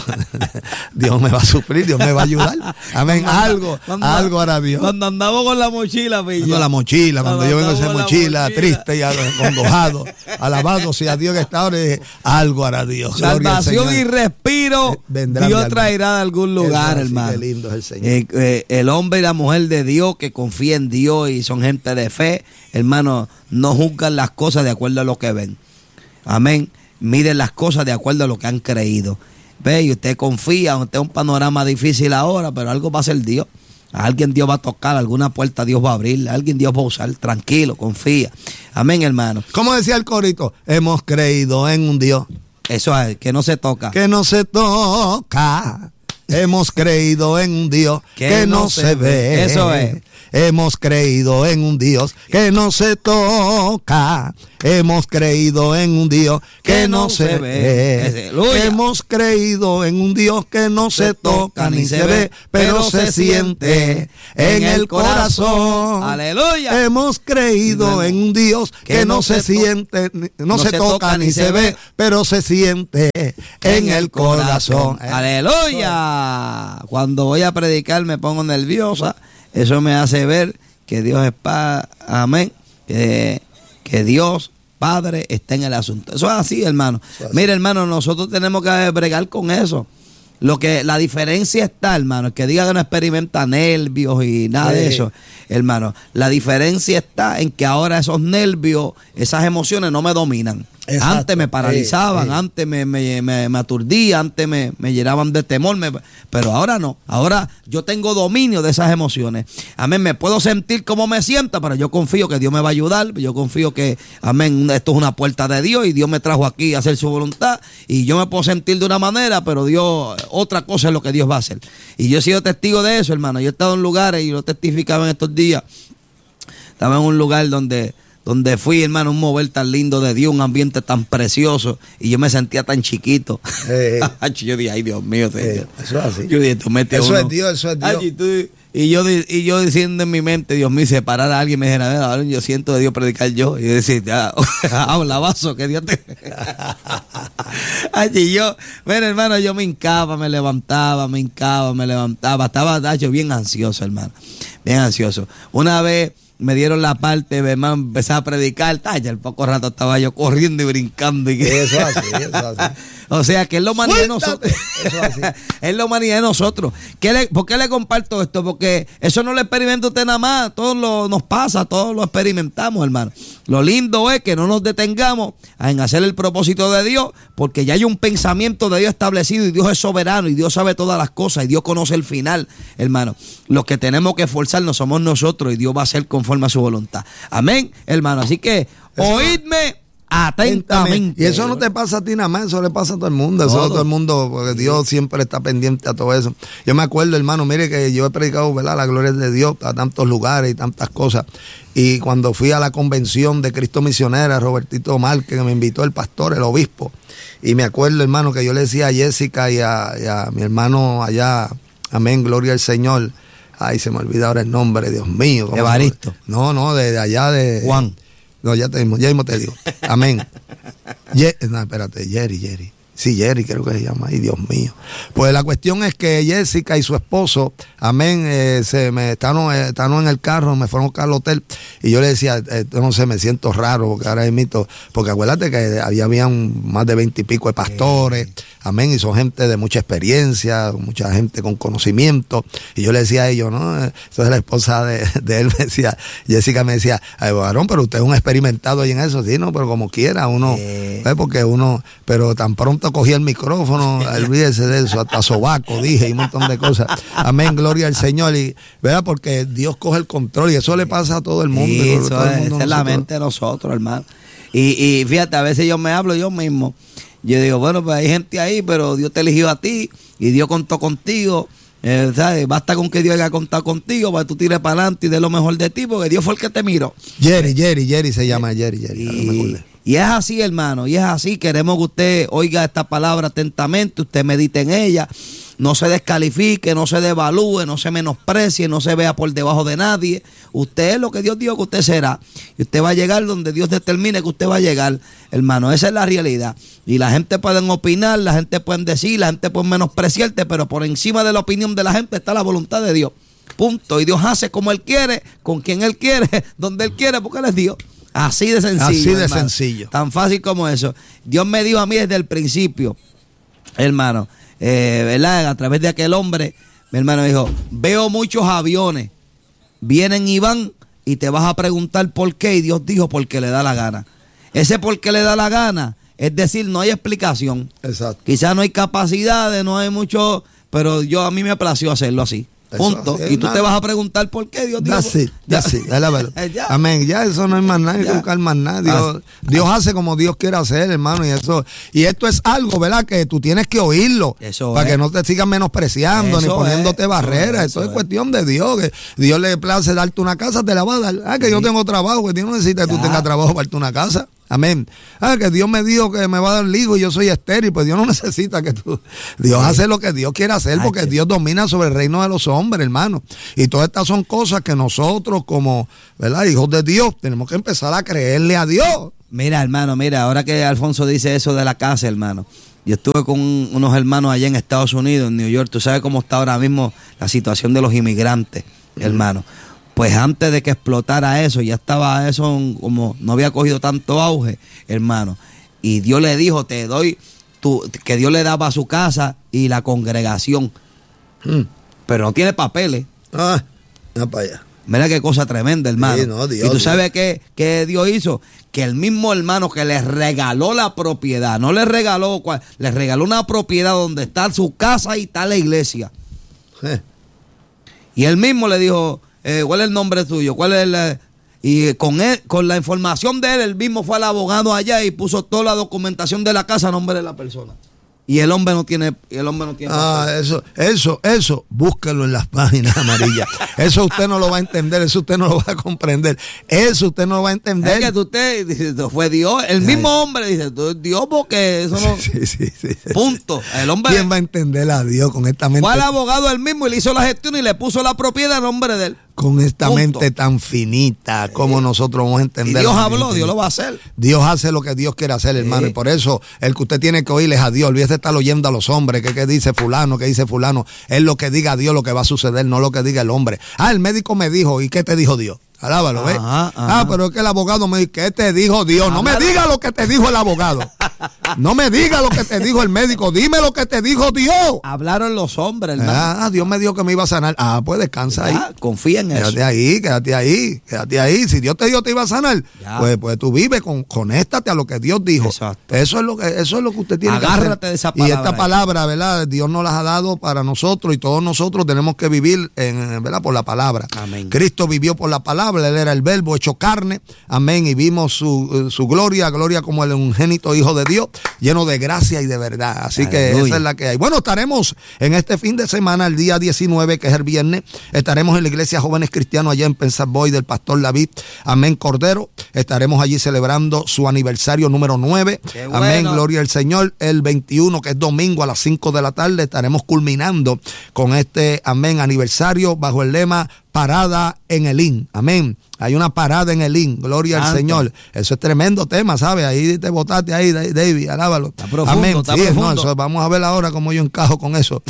Dios me va a suplir, Dios me va a ayudar. Amén. Algo hará Dios. Cuando andamos con la mochila, pillo. Con la mochila, cuando yo vengo a esa mochila triste y acongojado, alabado sea Dios que está ahora, dije, algo hará Dios. Salvación y respiro Dios traerá de algún lugar, hermano. Qué lindo es el Señor. El hombre y la mujer de Dios que confían en Dios y son gente de fe, hermano, no juzgan las cosas de acuerdo a lo que ven. Amén. Miden las cosas de acuerdo a lo que han creído. Ve, y usted confía, usted es un panorama difícil ahora, pero algo va a ser Dios. A alguien Dios va a tocar, alguna puerta Dios va a abrir, a alguien Dios va a usar. Tranquilo, confía. Amén, hermano. ¿Cómo decía el corito? Hemos creído en un Dios. Eso es, que no se toca. Que no se toca. Hemos creído en un Dios que no se ve. Eso es. Hemos creído en un Dios que no se toca. Hemos creído en un Dios que no se ve. Hemos creído en un Dios que no se toca ni se ve, pero se siente en el corazón. Aleluya. Hemos creído en un Dios que no se siente, no se toca ni se ve, pero se siente en el corazón. Aleluya. Cuando voy a predicar me pongo nerviosa. Eso me hace ver que Dios es Padre, amén, que Dios Padre está en el asunto. Eso es así, hermano. Mira, hermano, nosotros tenemos que bregar con eso. La diferencia está, hermano, el que diga que no experimenta nervios y nada de eso, hermano, la diferencia está en que ahora esos nervios, esas emociones no me dominan. Exacto. Antes me paralizaban, antes me aturdía, antes me llenaban de temor, pero ahora no. Ahora yo tengo dominio de esas emociones. Amén, me puedo sentir como me sienta, pero yo confío que Dios me va a ayudar. Yo confío que, amén, esto es una puerta de Dios y Dios me trajo aquí a hacer su voluntad. Y yo me puedo sentir de una manera, pero Dios, otra cosa es lo que Dios va a hacer. Y yo he sido testigo de eso, hermano. Yo he estado en lugares y lo testificaba en estos días. Estaba en un lugar donde fui, hermano, un mover tan lindo de Dios, un ambiente tan precioso, y yo me sentía tan chiquito. Yo dije, ay, Dios mío, Señor. Eso es así. Yo dije, tú metes eso uno. Es Dios, eso es Dios. Y yo diciendo en mi mente, Dios mío, separar a alguien, me dijera, a ver, ahora yo siento de Dios predicar yo. Y yo decía, ya, habla, vaso, que Dios te... Y yo, bueno, hermano, yo me hincaba, me levantaba, estaba bien ansioso, hermano, bien ansioso. Una vez me dieron la parte, hermano, empecé a predicar, ya el poco rato estaba yo corriendo y brincando. Eso así. O sea, que es la humanidad de nosotros. Es la humanidad de nosotros. ¿Por qué le comparto esto? Porque eso no lo experimenta usted nada más. Todo nos pasa, todos lo experimentamos, hermano. Lo lindo es que no nos detengamos en hacer el propósito de Dios, porque ya hay un pensamiento de Dios establecido y Dios es soberano y Dios sabe todas las cosas y Dios conoce el final, hermano. Los que tenemos que esforzarnos somos nosotros y Dios va a hacer conforme a su voluntad. Amén, hermano. Así que, oídme atentamente. Y eso no te pasa a ti nada más, eso le pasa a todo el mundo. Eso a todo el mundo, porque Dios siempre está pendiente a todo eso. Yo me acuerdo, hermano, mire que yo he predicado, ¿verdad?, la gloria de Dios a tantos lugares y tantas cosas. Y cuando fui a la convención de Cristo Misionera, Robertito Márquez, que me invitó el pastor, el obispo, y me acuerdo, hermano, que yo le decía a Jessica y a mi hermano allá, amén, gloria al Señor. Ay, se me olvida ahora el nombre, Dios mío. Evaristo. No, de allá de... Juan. No, ya mismo te digo. Amén. No, espérate, Jerry. Sí, Jerry creo que se llama. Ay, Dios mío. Pues la cuestión es que Jessica y su esposo, amén, estaban en el carro, me fueron a buscar al hotel y yo le decía, no sé, me siento raro porque ahora mismo, porque acuérdate que habían más de 20 y pico de pastores, amén, y son gente de mucha experiencia, mucha gente con conocimiento, y yo le decía a ellos, ¿no? Entonces la esposa de él me decía, Jessica me decía, ay, varón, pero usted es un experimentado ahí en eso, sí, no, pero como quiera, uno, porque uno, pero tan pronto cogí el micrófono, olvídese de eso, hasta sobaco dije y un montón de cosas. Amén, gloria al Señor. Y ¿verdad? Porque Dios coge el control y eso le pasa a todo el mundo. Sí, esa es la mente de nosotros, hermano. Y fíjate, a veces yo me hablo yo mismo. Yo digo, bueno, pues hay gente ahí, pero Dios te eligió a ti y Dios contó contigo. ¿Sabes? Basta con que Dios haya contado contigo para que tú tires para adelante y dé lo mejor de ti, porque Dios fue el que te miró. Jerry se llama Jerry. Y es así, hermano, y es así. Queremos que usted oiga esta palabra atentamente, usted medite en ella, no se descalifique, no se devalúe, no se menosprecie, no se vea por debajo de nadie. Usted es lo que Dios dijo que usted será, y usted va a llegar donde Dios determine que usted va a llegar, hermano. Esa es la realidad. Y la gente puede opinar, la gente puede decir, la gente puede menospreciarte, pero por encima de la opinión de la gente está la voluntad de Dios. Punto. Y Dios hace como Él quiere, con quien Él quiere, donde Él quiere, porque Él es Dios. Así de sencillo. Así de hermano. sencillo. Tan fácil como eso. Dios me dijo a mí desde el principio, hermano, ¿verdad? A través de aquel hombre, mi hermano dijo, veo muchos aviones, vienen y van, y te vas a preguntar por qué, y Dios dijo porque le da la gana. Ese porque le da la gana, es decir, no hay explicación. Exacto. Quizás no hay capacidades, no hay mucho, pero a mí me plació hacerlo así. Punto. Eso, Y tú te vas a preguntar por qué Dios dijo. Alábalo. Amén. Ya eso no hay más nada, hay que buscar más nada. Dios hace como Dios quiere hacer, hermano. Y esto es algo, ¿verdad? Que tú tienes que oírlo. Eso para es. que no te sigan menospreciando ni poniéndote barreras. Esto es cuestión de Dios. Que Dios le place darte una casa, te la va a dar. Que yo tengo trabajo, que Dios no necesita que tú tengas trabajo para darte una casa. Amén. Que Dios me dijo que me va a dar el hijo y yo soy estéril, pues Dios no necesita que tú. Dios hace lo que Dios quiere hacer porque Dios domina sobre el reino de los hombres, hermano. Y todas estas son cosas que nosotros como, ¿verdad?, hijos de Dios, tenemos que empezar a creerle a Dios. Mira, hermano, ahora que Alfonso dice eso de la casa, hermano. Yo estuve con unos hermanos allá en Estados Unidos, en New York. Tú sabes cómo está ahora mismo la situación de los inmigrantes, hermano. Pues antes de que explotara eso, ya estaba eso como no había cogido tanto auge, hermano. Y Dios le dijo, te doy, que Dios le daba su casa y la congregación. Pero no tiene papeles. Ya para allá. Mira qué cosa tremenda, hermano. Sí, no, Dios, y tú sabes qué Dios hizo, que el mismo hermano que le regaló la propiedad, no le regaló, le regaló una propiedad donde está su casa y está la iglesia. Y él mismo le dijo, ¿cuál es el nombre tuyo? ¿Cuál es y con la información de él mismo fue al abogado allá y puso toda la documentación de la casa a nombre de la persona. Y el hombre no tiene. Eso, búsquelo en las páginas amarillas. Eso usted no lo va a entender, eso usted no lo va a comprender. Eso usted no lo va a entender. Es que usted dice, fue Dios. El mismo hombre dice, Dios, porque eso no. Sí. Punto. El hombre. ¿Quién va a entender a Dios con esta mente? Fue al abogado él mismo y le hizo la gestión y le puso la propiedad a nombre de él. Con esta mente tan finita, como nosotros vamos a entender. Y Dios habló, Dios lo va a hacer. Dios hace lo que Dios quiere hacer, hermano. Y por eso el que usted tiene que oír es a Dios. Olvídese estar oyendo a los hombres. ¿Qué dice fulano? ¿Qué dice fulano? Es lo que diga Dios lo que va a suceder, no lo que diga el hombre. El médico me dijo. ¿Y qué te dijo Dios? Alábalo, ¿ves? Pero es que el abogado me dijo, ¿qué te dijo Dios? No me diga lo que te dijo el abogado. No me diga lo que te dijo el médico. Dime lo que te didijo Dios. Hablaron los hombres, hermano. Dios me dijo que me iba a sanar. Pues descansa ahí. Confía en eso. Quédate ahí. Si Dios te dijo que te iba a sanar, pues tú vives, conéstate a lo que Dios dijo. Exacto. Eso es lo que usted tiene que hacer. Agárrate de esa palabra. Y esta palabra, ¿verdad? Dios nos las ha dado para nosotros y todos nosotros tenemos que vivir, ¿verdad?, por la palabra. Amén. Cristo vivió por la palabra. Él era el verbo hecho carne, amén, y vimos su gloria como el unigénito Hijo de Dios, lleno de gracia y de verdad. Así que esa es la que hay. Bueno, estaremos en este fin de semana, el día 19, que es el viernes, estaremos en la iglesia Jóvenes Cristianos allá en Pensacola del pastor David, amén, Cordero. Estaremos allí celebrando su aniversario número 9. Bueno. Amén, gloria al Señor. El 21, que es domingo a las 5 de la tarde, estaremos culminando con este, amén, aniversario bajo el lema Parada en el IN. Amén. Hay una parada en el IN. Gloria al Señor. Eso es tremendo tema, ¿sabes? Ahí te botaste ahí, David. Alábalo. Está profundo, amén. está profundo. Eso, vamos a ver ahora cómo yo encajo con eso.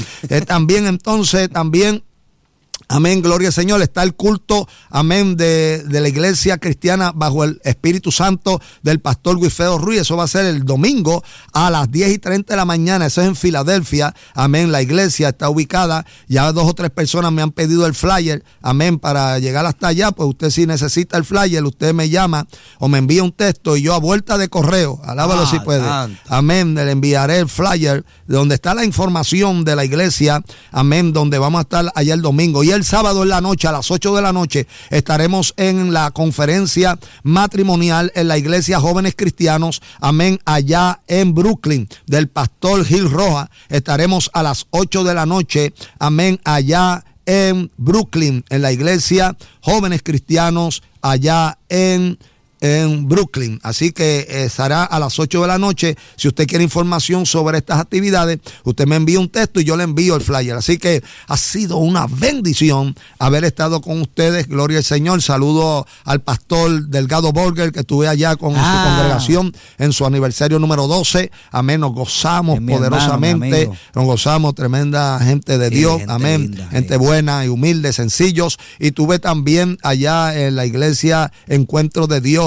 También, amén, gloria al Señor, está el culto, amén, de la iglesia cristiana bajo el Espíritu Santo del pastor Wilfredo Ruiz. Eso va a ser el domingo a las 10:30 de la mañana. Eso es en Filadelfia, amén. La iglesia está ubicada, ya 2 o 3 personas me han pedido el flyer, amén, para llegar hasta allá. Pues usted, si necesita el flyer, usted me llama o me envía un texto y yo a vuelta de correo, alábalo si puede, amén, le enviaré el flyer donde está la información de la iglesia, amén, donde vamos a estar allá el domingo. Y el sábado en la noche, a las 8 de la noche, estaremos en la conferencia matrimonial en la iglesia Jóvenes Cristianos, amén, allá en Brooklyn, del pastor Gil Rojas. Estaremos a las 8 de la noche, amén, allá en Brooklyn, en la iglesia Jóvenes Cristianos, allá en Brooklyn. Así que estará a las 8 de la noche. Si usted quiere información sobre estas actividades, usted me envía un texto y yo le envío el flyer. Así que ha sido una bendición haber estado con ustedes. Gloria al Señor. Saludo al pastor Delgado Borger, que estuve allá con su congregación en su aniversario número 12. Amén. Nos gozamos poderosamente. Nos gozamos, tremenda gente de Dios. Amén. Linda, gente buena y humilde, sencillos. Y tuve también allá en la iglesia Encuentro de Dios,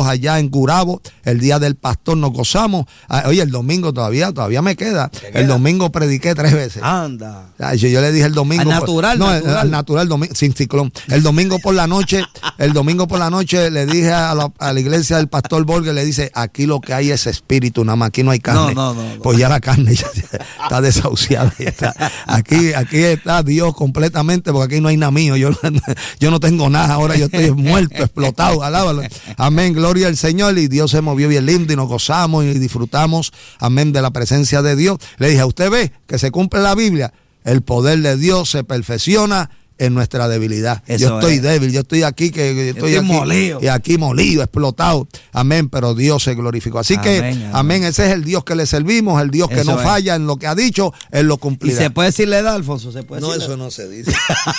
Dios allá en Gurabo, el día del pastor nos gozamos. Oye, el domingo todavía me queda. El domingo prediqué 3 veces. Anda. Yo le dije el domingo. Al natural, no, natural. al natural, sin ciclón. El domingo por la noche le dije a la iglesia del pastor Borges, le dice, aquí lo que hay es espíritu, nada más, aquí no hay carne. No. Pues ya la carne ya está desahuciada. Aquí está Dios completamente, porque aquí no hay nada mío. Yo no tengo nada, ahora yo estoy muerto, explotado, alábalo. Amén, gloria al Señor. Y Dios se movió bien lindo y nos gozamos y disfrutamos, amén, de la presencia de Dios. Le dije, ¿usted ve que se cumple la Biblia? El poder de Dios se perfecciona en nuestra debilidad. Yo estoy débil, yo estoy aquí, que estoy aquí molido. Y aquí molido, explotado. Amén, pero Dios se glorificó. Así que, amén, ese es el Dios que le servimos, el Dios que no falla en lo que ha dicho, Él lo cumplirá. ¿Y se puede decir la edad, Alfonso? No, eso no se dice.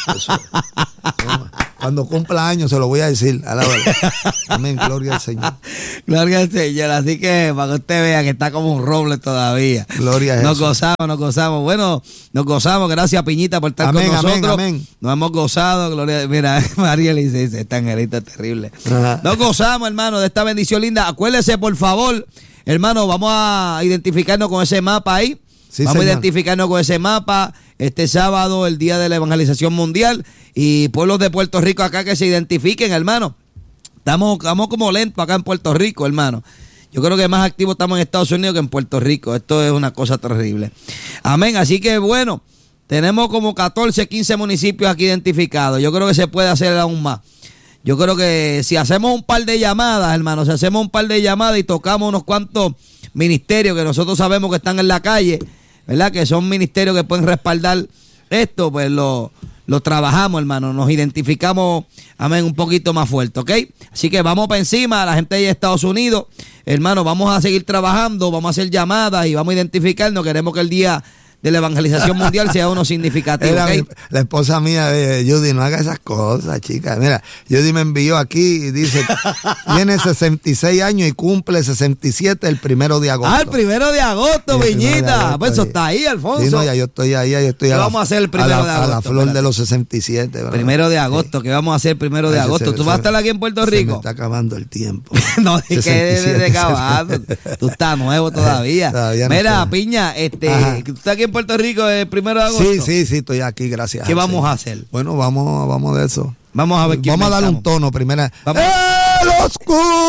Cuando cumpla años se lo voy a decir. Alábalo. Amén, gloria al Señor. Gloria al Señor. Así que para que usted vea que está como un roble todavía. Gloria a Jesús. Nos gozamos. Bueno, nos gozamos. Gracias, Piñita, por estar con nosotros. Amén. Nos hemos gozado. Gloria. Mira, María le dice, esta angelita es terrible. Ajá. Nos gozamos, hermano, de esta bendición linda. Acuérdese, por favor, hermano, vamos a identificarnos con ese mapa ahí. Sí, vamos a identificarnos con ese mapa este sábado, el día de la evangelización mundial, y pueblos de Puerto Rico acá que se identifiquen, hermano. Estamos como lentos acá en Puerto Rico, hermano. Yo creo que más activos estamos en Estados Unidos que en Puerto Rico. Esto es una cosa terrible. Amén. Así que bueno, tenemos como 14, 15 municipios aquí identificados. Yo creo que se puede hacer aún más. Yo creo que si hacemos un par de llamadas, hermano, si hacemos un par de llamadas y tocamos unos cuantos ministerios que nosotros sabemos que están en la calle, ¿verdad? Que son ministerios que pueden respaldar esto, pues lo trabajamos, hermano. Nos identificamos, amén, un poquito más fuerte, ¿ok? Así que vamos para encima, la gente de Estados Unidos, hermano, vamos a seguir trabajando, vamos a hacer llamadas y vamos a identificarnos. Queremos que el día de la evangelización mundial sea uno significativo, ¿okay? La esposa mía, Judy, no haga esas cosas, chica. Mira, Judy me envió aquí y dice, tiene 66 años y cumple 67 el 1 de agosto. El 1 de agosto, Viñita. Pues eso está ahí, Alfonso. Sí, no, ya yo estoy ahí, ¿Qué vamos a hacer el 1 de agosto? A la flor de los 67. ¿verdad? 1 de agosto, ¿qué vamos a hacer el 1 de agosto? ¿Tú vas a estar aquí en Puerto Rico? Se me está acabando el tiempo. No, es que de acabado. Tú estás nuevo todavía. Mira, no, Piña, ¿tú estás aquí en Puerto Rico el 1 de agosto? Sí, estoy aquí, gracias. ¿Qué vamos a hacer? Bueno, vamos de eso. Vamos a ver quién. Vamos a darle un tono primero. Vamos. ¡Los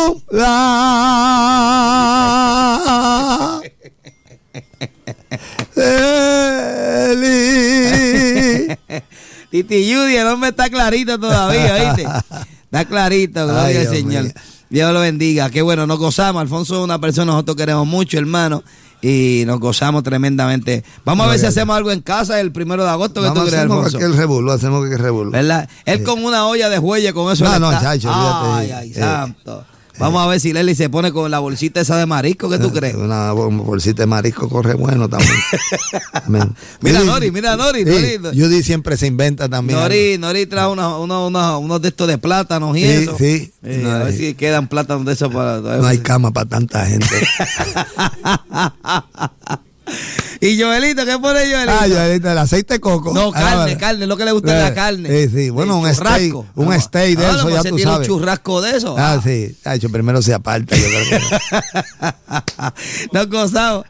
cumpla! Titi Judy, el hombre está clarito todavía, ¿viste? Está clarito, gloria al Señor. Mío. Dios lo bendiga. Qué bueno, nos gozamos. Alfonso es una persona que nosotros queremos mucho, hermano, y nos gozamos tremendamente. Vamos a ver si hacemos algo en casa el 1 de agosto. ¿Qué tú crees, Alfonso? Hacemos que revuelo. ¿Verdad? Él con una olla de juelle, con eso. Chacho, ay, santo. Vamos a ver si Leli se pone con la bolsita esa de marisco, ¿qué tú crees? Una bolsita de marisco corre bueno también. Mira Nori. Judy siempre se inventa también. Nori trae unos de estos de plátanos y eso. Sí. A ver si quedan plátanos de esos para... No hay cama para tanta gente. ¿Y Joelito? ¿Qué pone Joelito? Joelito, el aceite de coco. No, carne, es lo que le gusta la carne. Sí. Bueno, un steak de eso, ya tú sabes. Un churrasco de eso. Sí. Primero se aparta, yo creo que no gozado.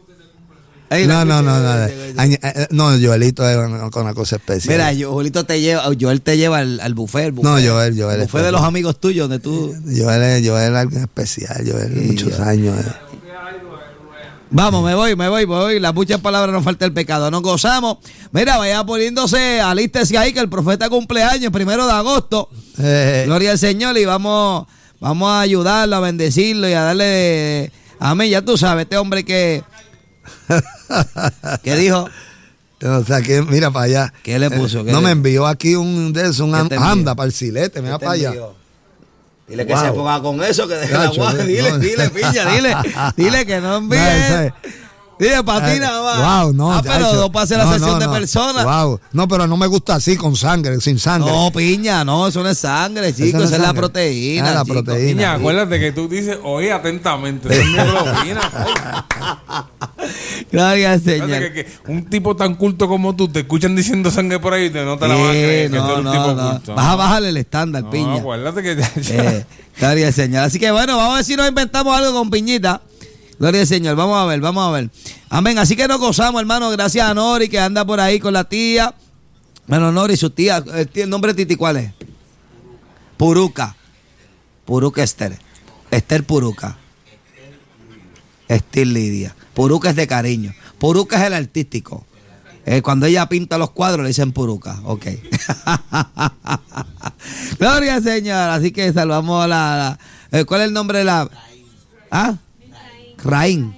No, Joelito es una cosa especial. Mira, Joel te lleva al buffet. No, Joel. El buffet de los amigos tuyos, donde tú... Joel es algo especial, muchos años. Vamos, me voy. Las muchas palabras nos falta el pecado. Nos gozamos. Mira, vaya poniéndose, alístese ahí que el profeta cumpleaños, 1 de agosto. Gloria al Señor, y vamos a ayudarlo, a bendecirlo y a darle... Amén, ya tú sabes, este hombre que... ¿Qué dijo? O sea, que mira para allá. ¿Qué le puso? Me envió aquí un anda para el silete, mira para allá. Dile que se ponga con eso, que deje la guay. Dile, Piña, dile que no envíe. Dile, patina, va. Pero no pase la sesión de personas. No, pero no me gusta así, con sangre, sin sangre. No, Piña, no, eso no es sangre, chicos, eso es la proteína. La proteína. Piña, acuérdate que tú dices, oye, atentamente. Eso es mi proteína. Gloria al Señor. Que un tipo tan culto como tú te escuchan diciendo sangre por ahí y no te la vas a creer. Que tú eres un tipo culto. Vas a bajarle el estándar, Piña. Acuérdate que gloria al Señor. Así que bueno, vamos a ver si nos inventamos algo con Piñita. Gloria al Señor. Vamos a ver. Amén. Así que nos gozamos, hermano. Gracias a Nori que anda por ahí con la tía. Bueno, Nori, su tía. ¿El nombre de Titi cuál es? Puruca Esther. Esther Puruca. Esther Lidia. Puruca es de cariño. Puruca es el artístico. Cuando ella pinta los cuadros le dicen Puruca. Ok. Gloria al Señor. Así que saludamos a la ¿cuál es el nombre de la? ¿Ah? Raín.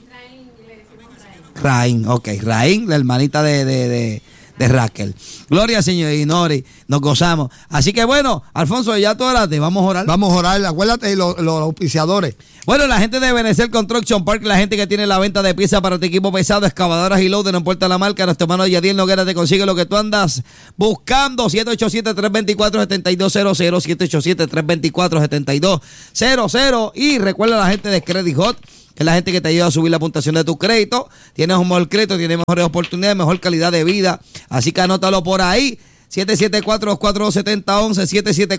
Raín, ok. Raín, la hermanita de Raquel. Gloria al Señor y Nori, nos gozamos. Así que bueno, Alfonso, ya tú oraste, vamos a orar. Vamos a orar, acuérdate, los auspiciadores. Bueno, la gente de Benecer Construction Park, la gente que tiene la venta de piezas para tu equipo pesado, excavadoras y loader, no importa la marca, nuestro hermano Yadiel Noguera te consigue lo que tú andas buscando. 787-324-7200, 787-324-7200. Y recuerda a la gente de Credit Hot, que es la gente que te ayuda a subir la puntuación de tu crédito. Tienes un mejor crédito, tienes mejores oportunidades, mejor calidad de vida. Así que anótalo por ahí. 774-242-7011,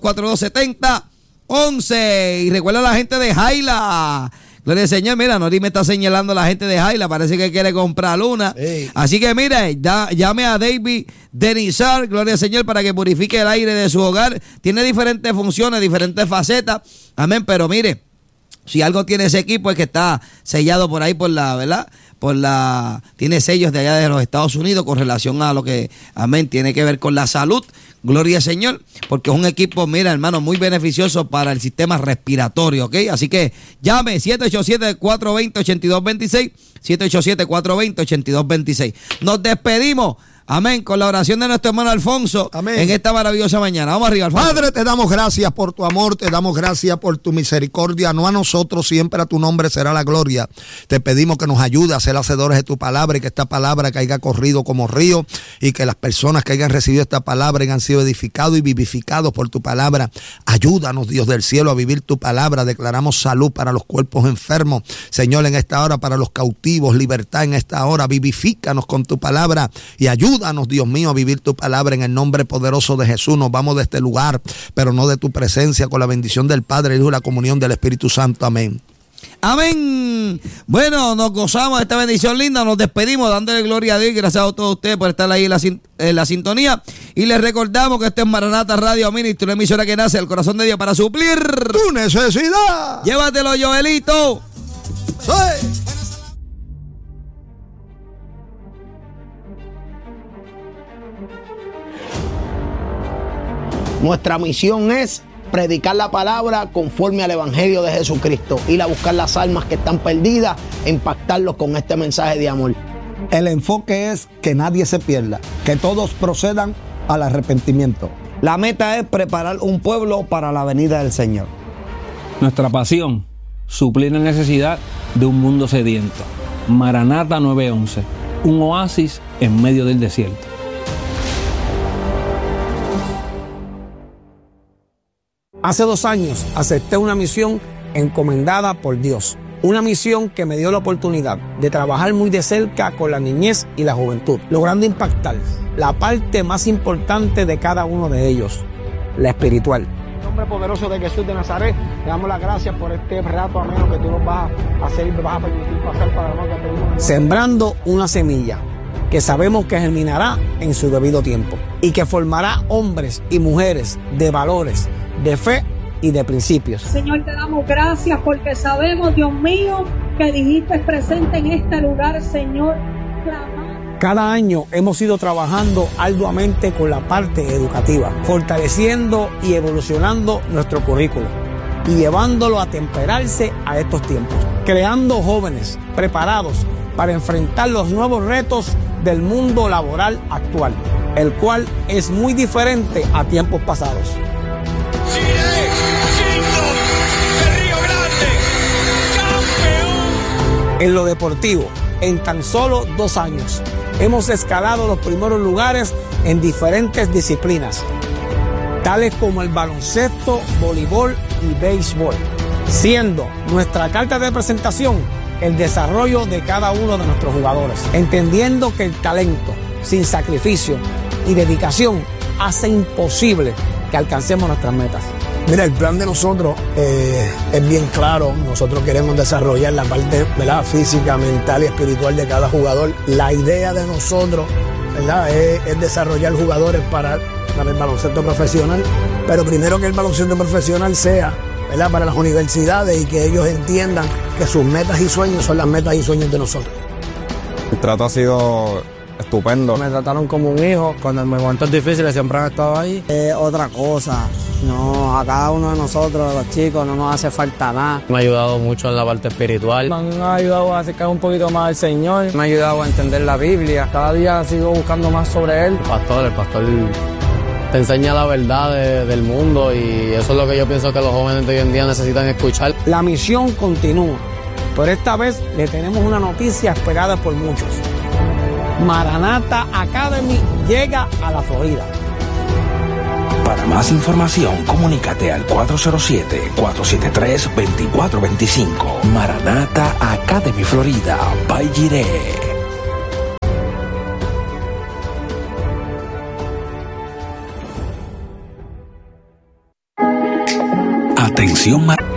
774-242-7011. Y recuerda a la gente de Jaila. Gloria al Señor, mira, Nori me está señalando a la gente de Jaila, parece que quiere comprar una. Hey. Así que mire, llame a David Denizar, gloria al Señor, para que purifique el aire de su hogar. Tiene diferentes funciones, diferentes facetas. Amén, pero mire, si algo tiene ese equipo es que está sellado por ahí por la, ¿verdad? Tiene sellos de allá de los Estados Unidos con relación a lo que, amén, tiene que ver con la salud. Gloria al Señor, porque es un equipo, mira, hermano, muy beneficioso para el sistema respiratorio, ¿ok? Así que llame 787-420-8226, 787-420-8226. Nos despedimos. Amén, con la oración de nuestro hermano Alfonso. Amén. En esta maravillosa mañana. Vamos arriba, Alfonso. Padre, te damos gracias por tu amor, te damos gracias por tu misericordia, no a nosotros, siempre a tu nombre será la gloria. Te pedimos que nos ayude a ser hacedores de tu palabra y que esta palabra que haya corrido como río y que las personas que hayan recibido esta palabra hayan sido edificados y vivificados por tu palabra. Ayúdanos, Dios del cielo, a vivir tu palabra. Declaramos salud para los cuerpos enfermos, Señor, en esta hora para los cautivos, libertad en esta hora. Vivifícanos con tu palabra y ayúdanos, Dios mío, a vivir tu palabra en el nombre poderoso de Jesús. Nos vamos de este lugar, pero no de tu presencia, con la bendición del Padre, el Hijo y la comunión del Espíritu Santo. Amén. Amén. Bueno, nos gozamos de esta bendición linda. Nos despedimos dándole gloria a Dios y gracias a todos ustedes por estar ahí en la sintonía. Y les recordamos que este es Maranata Radio Ministry, una emisora que nace del corazón de Dios para suplir tu necesidad. Llévatelo, Joelito. Sí. Nuestra misión es predicar la palabra conforme al Evangelio de Jesucristo, ir a buscar las almas que están perdidas e impactarlos con este mensaje de amor. El enfoque es que nadie se pierda, que todos procedan al arrepentimiento. La meta es preparar un pueblo para la venida del Señor. Nuestra pasión, suplir la necesidad de un mundo sediento. Maranata 911, un oasis en medio del desierto. Hace 2 años acepté una misión encomendada por Dios. Una misión que me dio la oportunidad de trabajar muy de cerca con la niñez y la juventud, logrando impactar la parte más importante de cada uno de ellos, la espiritual. En el nombre poderoso de Jesús de Nazaret, te damos las gracias por este rato ameno que tú nos vas a hacer y nos vas a permitir pasar para la que pedimos. Sembrando una semilla que sabemos que germinará en su debido tiempo y que formará hombres y mujeres de valores, de fe y de principios. Señor, te damos gracias porque sabemos, Dios mío, que dijiste presente en este lugar, Señor. Cada año hemos ido trabajando arduamente con la parte educativa, fortaleciendo y evolucionando nuestro currículo y llevándolo a temperarse a estos tiempos, creando jóvenes preparados para enfrentar los nuevos retos del mundo laboral actual, el cual es muy diferente a tiempos pasados. En lo deportivo, en tan solo 2 años, hemos escalado los primeros lugares en diferentes disciplinas, tales como el baloncesto, voleibol y béisbol, siendo nuestra carta de presentación el desarrollo de cada uno de nuestros jugadores, entendiendo que el talento sin sacrificio y dedicación hace imposible que alcancemos nuestras metas. Mira, el plan de nosotros es bien claro. Nosotros queremos desarrollar la parte, ¿verdad?, física, mental y espiritual de cada jugador. La idea de nosotros, ¿verdad?, es desarrollar jugadores para el baloncesto profesional, pero primero que el baloncesto profesional sea, ¿verdad?, para las universidades y que ellos entiendan que sus metas y sueños son las metas y sueños de nosotros. El trato ha sido estupendo. Me trataron como un hijo. Cuando en momentos difíciles siempre han estado ahí. Otra cosa, no, a cada uno de nosotros, los chicos, no nos hace falta nada. Me ha ayudado mucho en la parte espiritual. Me han ayudado a acercar un poquito más al Señor. Me ha ayudado a entender la Biblia. Cada día sigo buscando más sobre Él. El pastor te enseña la verdad del mundo y eso es lo que yo pienso que los jóvenes de hoy en día necesitan escuchar. La misión continúa, pero esta vez le tenemos una noticia esperada por muchos. Maranatha Academy llega a la Florida. Para más información, comunícate al 407-473-2425. Maranatha Academy Florida, by Jiré. Atención,